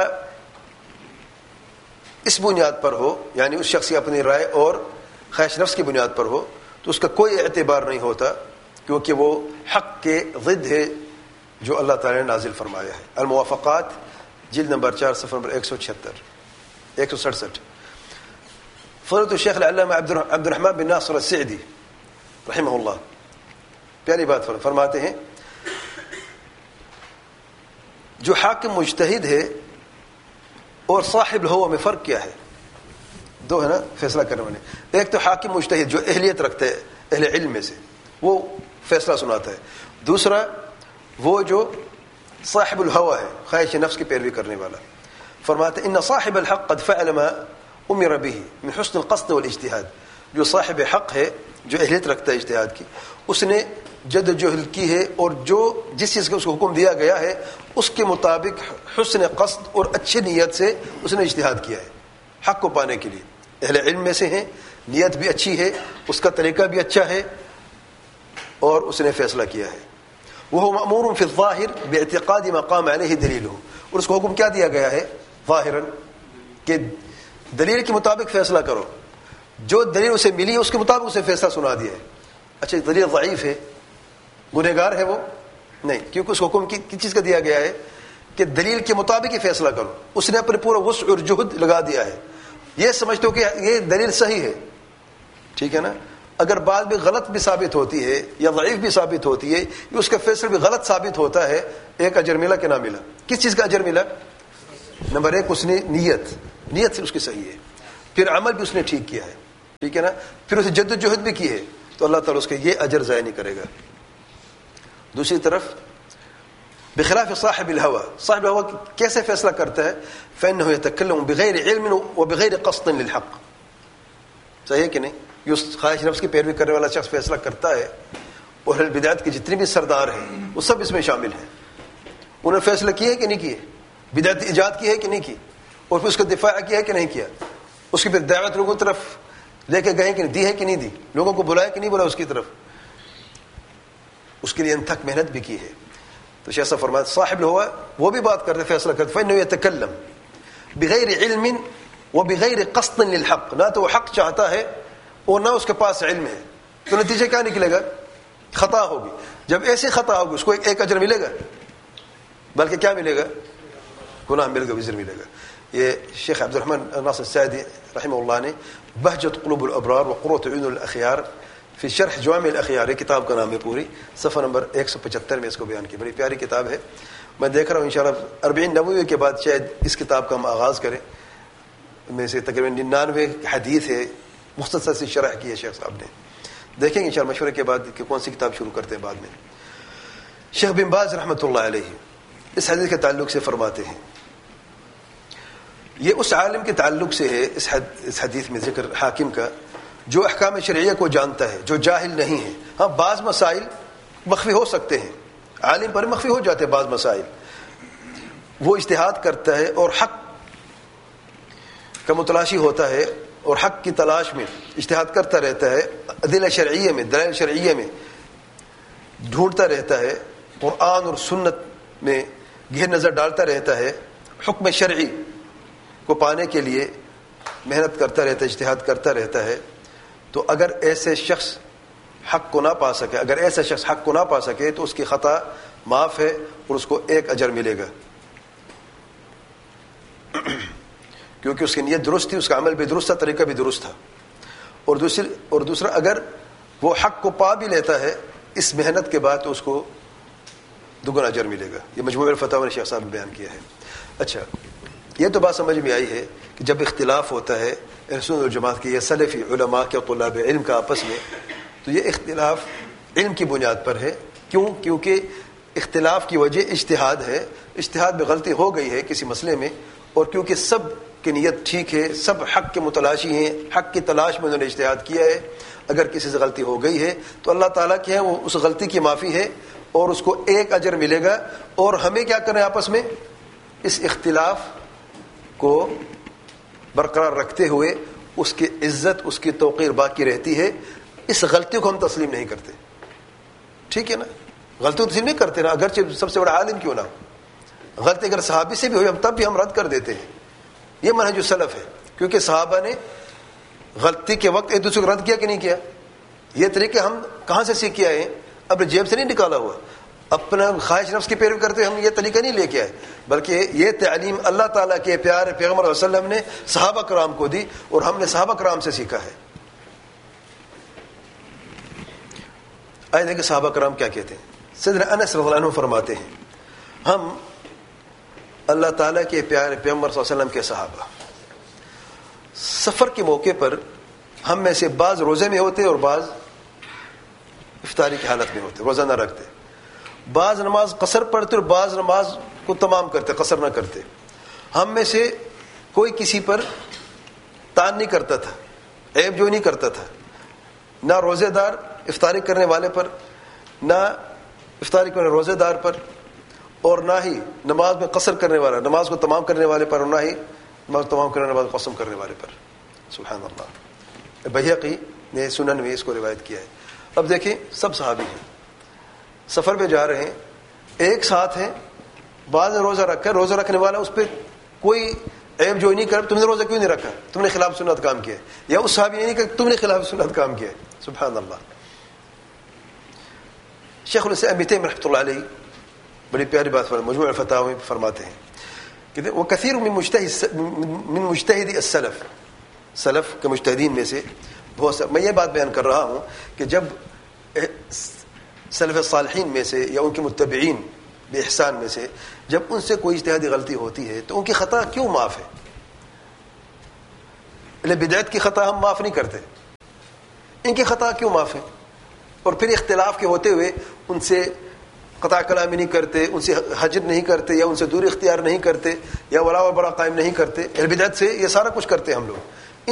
اس بنیاد پر ہو، یعنی اس شخص کی اپنی رائے اور خواہش نفس کی بنیاد پر ہو، تو اس کا کوئی اعتبار نہیں ہوتا، کیونکہ وہ حق کے ضد ہے جو اللہ تعالی نے نازل فرمایا ہے. الموافقات جلد نمبر چار صفحہ نمبر ایک سو چھہتر ایک سو سڑسٹھ. فضیلۃ الشیخ العلامہ عبد الرحمن بن ناصر السعدی رحمہ اللہ پیاری بات فرماتے ہیں جو حاکم مجتہد ہے اور صاحب الہوہ میں فرق کیا ہے؟ دو ہے نا فیصلہ کرنے والے. ایک تو حاکم مجتہد جو اہلیت رکھتے ہے اہل علم میں سے، وہ فیصلہ سناتا ہے. دوسرا وہ جو صاحب الہوہ ہے، خواہش نفس کی پیروی کرنے والا. فرماتے ان صاحب الحق قد فعل ما امر به من حسن القصد والاجتهاد، جو صاحب حق ہے جو اہلیت رکھتا ہے اجتہاد کی، اس نے جد جہد کی ہے اور جو جس چیز کا اس کو حکم دیا گیا ہے اس کے مطابق حسن قصد اور اچھی نیت سے اس نے اجتہاد کیا ہے حق کو پانے کے لیے. اہل علم میں سے ہیں، نیت بھی اچھی ہے، اس کا طریقہ بھی اچھا ہے، اور اس نے فیصلہ کیا ہے. وہ مأمور فی الظاہر باعتقاد ما قام علیہ دلیلہ، اور اس کو حکم کیا دیا گیا ہے ظاہراً کہ دلیل کے مطابق فیصلہ کرو، جو دلیل اسے ملی ہے اس کے مطابق اسے فیصلہ سنا دیا ہے. اچھا دلیل ضعیف ہے، گنہگار ہے وہ نہیں، کیونکہ اس کو حکم کس چیز کا دیا گیا ہے کہ دلیل کے مطابق ہی فیصلہ کرو. اس نے اپنے پورا وسع اور جہد لگا دیا ہے، یہ سمجھتے ہو کہ یہ دلیل صحیح ہے، ٹھیک ہے نا. اگر بعد میں غلط بھی ثابت ہوتی ہے یا ضعیف بھی ثابت ہوتی ہے، یا اس کا فیصلہ بھی غلط ثابت ہوتا ہے، ایک اجر ملا کہ نہ ملا؟ کس چیز کا اجر ملا؟ نمبر ایک اس نے نیت نیت سے اس کی صحیح ہے، پھر عمل بھی اس نے ٹھیک کیا ہے. ٹھیک ہے نا, پھر اسے جد و جہد بھی کی ہے تو اللہ تعالیٰ اس کا یہ اجر ضائع نہیں کرے گا. دوسری طرف بخلاف صاحب الہوا, صاحب الہوا کیسے فیصلہ کرتا ہے؟ فإنه يتكلم بغیر علم وبغیر قصد للحق. صحیح ہے کہ نہیں؟ یہ خواہش نفس کی پیروی کرنے والا شخص فیصلہ کرتا ہے, اور اہل بدعت کے جتنے بھی سردار ہیں وہ سب اس میں شامل ہیں. انہوں نے فیصلہ کیا ہے کہ نہیں کیے, بدعت ایجاد کی ہے کہ نہیں کی, اور پھر اس کا دفاع کیا ہے کہ نہیں کیا, اس کی پھر دعوت لوگوں کی طرف لے کے گئے کہ نہیں, دی ہے کہ نہیں دی, لوگوں کو بلایا کہ نہیں بلایا اس کی طرف, اس کے لیے انتھک محنت بھی کی ہے. تو شیخ صاحب فرماتے صاحب ہوا وہ بھی بات کرتے فیصلہ کرتے فإنه يتكلم بغیر علم وبغیر قصد للحق, نہ تو وہ حق چاہتا ہے اور نہ اس کے پاس علم ہے, تو نتیجہ کیا نکلے گا؟ خطا ہوگی. جب ایسی خطا ہوگی اس کو ایک اجر ملے گا, بلکہ کیا ملے گا؟ گناہ ملے گا, وزر ملے گا. یہ شیخ عبد الرحمن ناصر السعدی رحمہ اللہ نے بہجت قلوب الابرار وقرۃ عیون الاخیار فی شرح جوامع الاخیار, کتاب کا نام ہے, پوری صفحہ نمبر ایک سو پچہتر میں اس کو بیان کی. بڑی پیاری کتاب ہے. میں دیکھ رہا ہوں انشاءاللہ اربعین نووی کے بعد شاید اس کتاب کا ہم آغاز کریں. میں سے تقریباً ننانوے حدیث ہے, مختصر سی شرح کی ہے شیخ صاحب نے. دیکھیں گے انشاءاللہ مشورے کے بعد کہ کون سی کتاب شروع کرتے ہیں بعد میں. شیخ بن باز رحمۃ اللہ علیہ اس حدیث کے تعلق سے فرماتے ہیں, یہ اس عالم کے تعلق سے ہے اس اس حدیث میں ذکر حاکم کا جو احکام شرعیہ کو جانتا ہے, جو جاہل نہیں ہے. ہاں بعض مسائل مخفی ہو سکتے ہیں, عالم پر مخفی ہو جاتے ہیں بعض مسائل, وہ اجتہاد کرتا ہے اور حق کا متلاشی ہوتا ہے اور حق کی تلاش میں اجتہاد کرتا رہتا ہے, ادلہ شرعیہ میں دلائل شرعیہ میں ڈھونڈتا رہتا ہے, قرآن اور سنت میں گہر نظر ڈالتا رہتا ہے, حکم شرعی کو پانے کے لیے محنت کرتا رہتا ہے, اجتہاد کرتا رہتا ہے. تو اگر ایسے شخص حق کو نہ پا سکے اگر ایسا شخص حق کو نہ پا سکے تو اس کی خطا معاف ہے اور اس کو ایک اجر ملے گا, کیونکہ اس کی نیت درست تھی, اس کا عمل بھی درست تھا, طریقہ بھی درست تھا. اور دوسری اور دوسرا اگر وہ حق کو پا بھی لیتا ہے اس محنت کے بعد تو اس کو دگنا اجر ملے گا. یہ مجموع الفتاوی نے شیخ صاحب نے بیان کیا ہے. اچھا, یہ تو بات سمجھ میں آئی ہے کہ جب اختلاف ہوتا ہے سنت والجماعت کے یا سلفی علماء کے طلاب علم کا آپس میں, تو یہ اختلاف علم کی بنیاد پر ہے. کیوں؟ کیونکہ اختلاف کی وجہ اجتہاد ہے, اجتہاد میں غلطی ہو گئی ہے کسی مسئلے میں, اور کیونکہ سب کی نیت ٹھیک ہے, سب حق کے متلاشی ہیں, حق کی تلاش میں انہوں نے اجتہاد کیا ہے, اگر کسی سے غلطی ہو گئی ہے تو اللہ تعالیٰ کی ہے وہ اس غلطی کی معافی ہے اور اس کو ایک اجر ملے گا. اور ہمیں کیا کرنا ہے آپس میں اس اختلاف کو برقرار رکھتے ہوئے اس کی عزت اس کی توقیر باقی رہتی ہے. اس غلطی کو ہم تسلیم نہیں کرتے, ٹھیک ہے نا, غلطی تسلیم نہیں کرتے نا, اگرچہ سب سے بڑا عالم کیوں نہ ہو. غلطی اگر صحابی سے بھی ہوئی ہم تب بھی ہم رد کر دیتے ہیں. یہ منہج السلف ہے, کیونکہ صحابہ نے غلطی کے وقت ایک دوسرے کو رد کیا کہ نہیں کیا. یہ طریقے ہم کہاں سے سیکھ کے آئے ہیں؟ اپنے جیب سے نہیں نکالا ہوا, اپنا خواہش نفس کی پیروی کرتے ہم یہ طریقہ نہیں لے کے آئے, بلکہ یہ تعلیم اللہ تعالیٰ کے پیارے پیغمبر صلی اللہ علیہ وسلم نے صحابہ کرام کو دی اور ہم نے صحابہ کرام سے سیکھا ہے. آئے دیکھیں صحابہ کرام کیا کہتے ہیں. سیدنا انس رضی اللہ عنہ فرماتے ہیں ہم اللہ تعالیٰ کے پیارے پیغمبر صلی اللہ علیہ وسلم کے صحابہ سفر کے موقع پر ہم میں سے بعض روزے میں ہوتے اور بعض افطاری کی حالت میں ہوتے, روزہ نہ رکھتے. بعض نماز قصر پڑھتے اور بعض نماز کو تمام کرتے, قصر نہ کرتے. ہم میں سے کوئی کسی پر تان نہیں کرتا تھا, عیب جو نہیں کرتا تھا, نہ روزے دار افطاری کرنے والے پر, نہ افطاری کرنے روزے دار پر, اور نہ ہی نماز میں قصر کرنے والا نماز کو تمام کرنے والے پر, اور نہ ہی نماز تمام کرنے والے قسم کرنے والے پر. سبحان اللہ. بہقی نے سنن میں اس کو روایت کیا ہے. اب دیکھیں سب صحابی ہیں, سفر پہ جا رہے ہیں, ایک ساتھ ہیں, بعض نے روزہ رکھا, روزہ رکھنے والا اس پہ کوئی عیب جو نہیں کر, تم نے روزہ کیوں نہیں رکھا, تم نے خلاف سنت کام کیا, یا اس صحابی نے نہیں کہ تم نے خلاف سنت کام کیا. سبحان اللہ. شیخ الاسلام ابن تیمیہ رحمۃ اللہ علیہ بڑی پیاری بات مجموع الفتاوی میں فرماتے ہیں کہ وہ کثیر من مجتہد من مجتہدی السلف, سلف کے مجتہدین میں سے بہت سا, میں یہ بات بیان کر رہا ہوں کہ جب سلف صالحین میں سے یا ان کے متبعین بے احسان میں سے جب ان سے کوئی اجتہادی غلطی ہوتی ہے تو ان کی خطا کیوں معاف ہے؟ بدعت کی خطا ہم معاف نہیں کرتے, ان کی خطا کیوں معاف ہے؟ اور پھر اختلاف کے ہوتے ہوئے ان سے قطع کلامی نہیں کرتے، ان سے حجر نہیں کرتے، یا ان سے دوری اختیار نہیں کرتے، یا ولا و برا قائم نہیں کرتے، اہل بدعت سے یہ سارا کچھ کرتے ہم لوگ.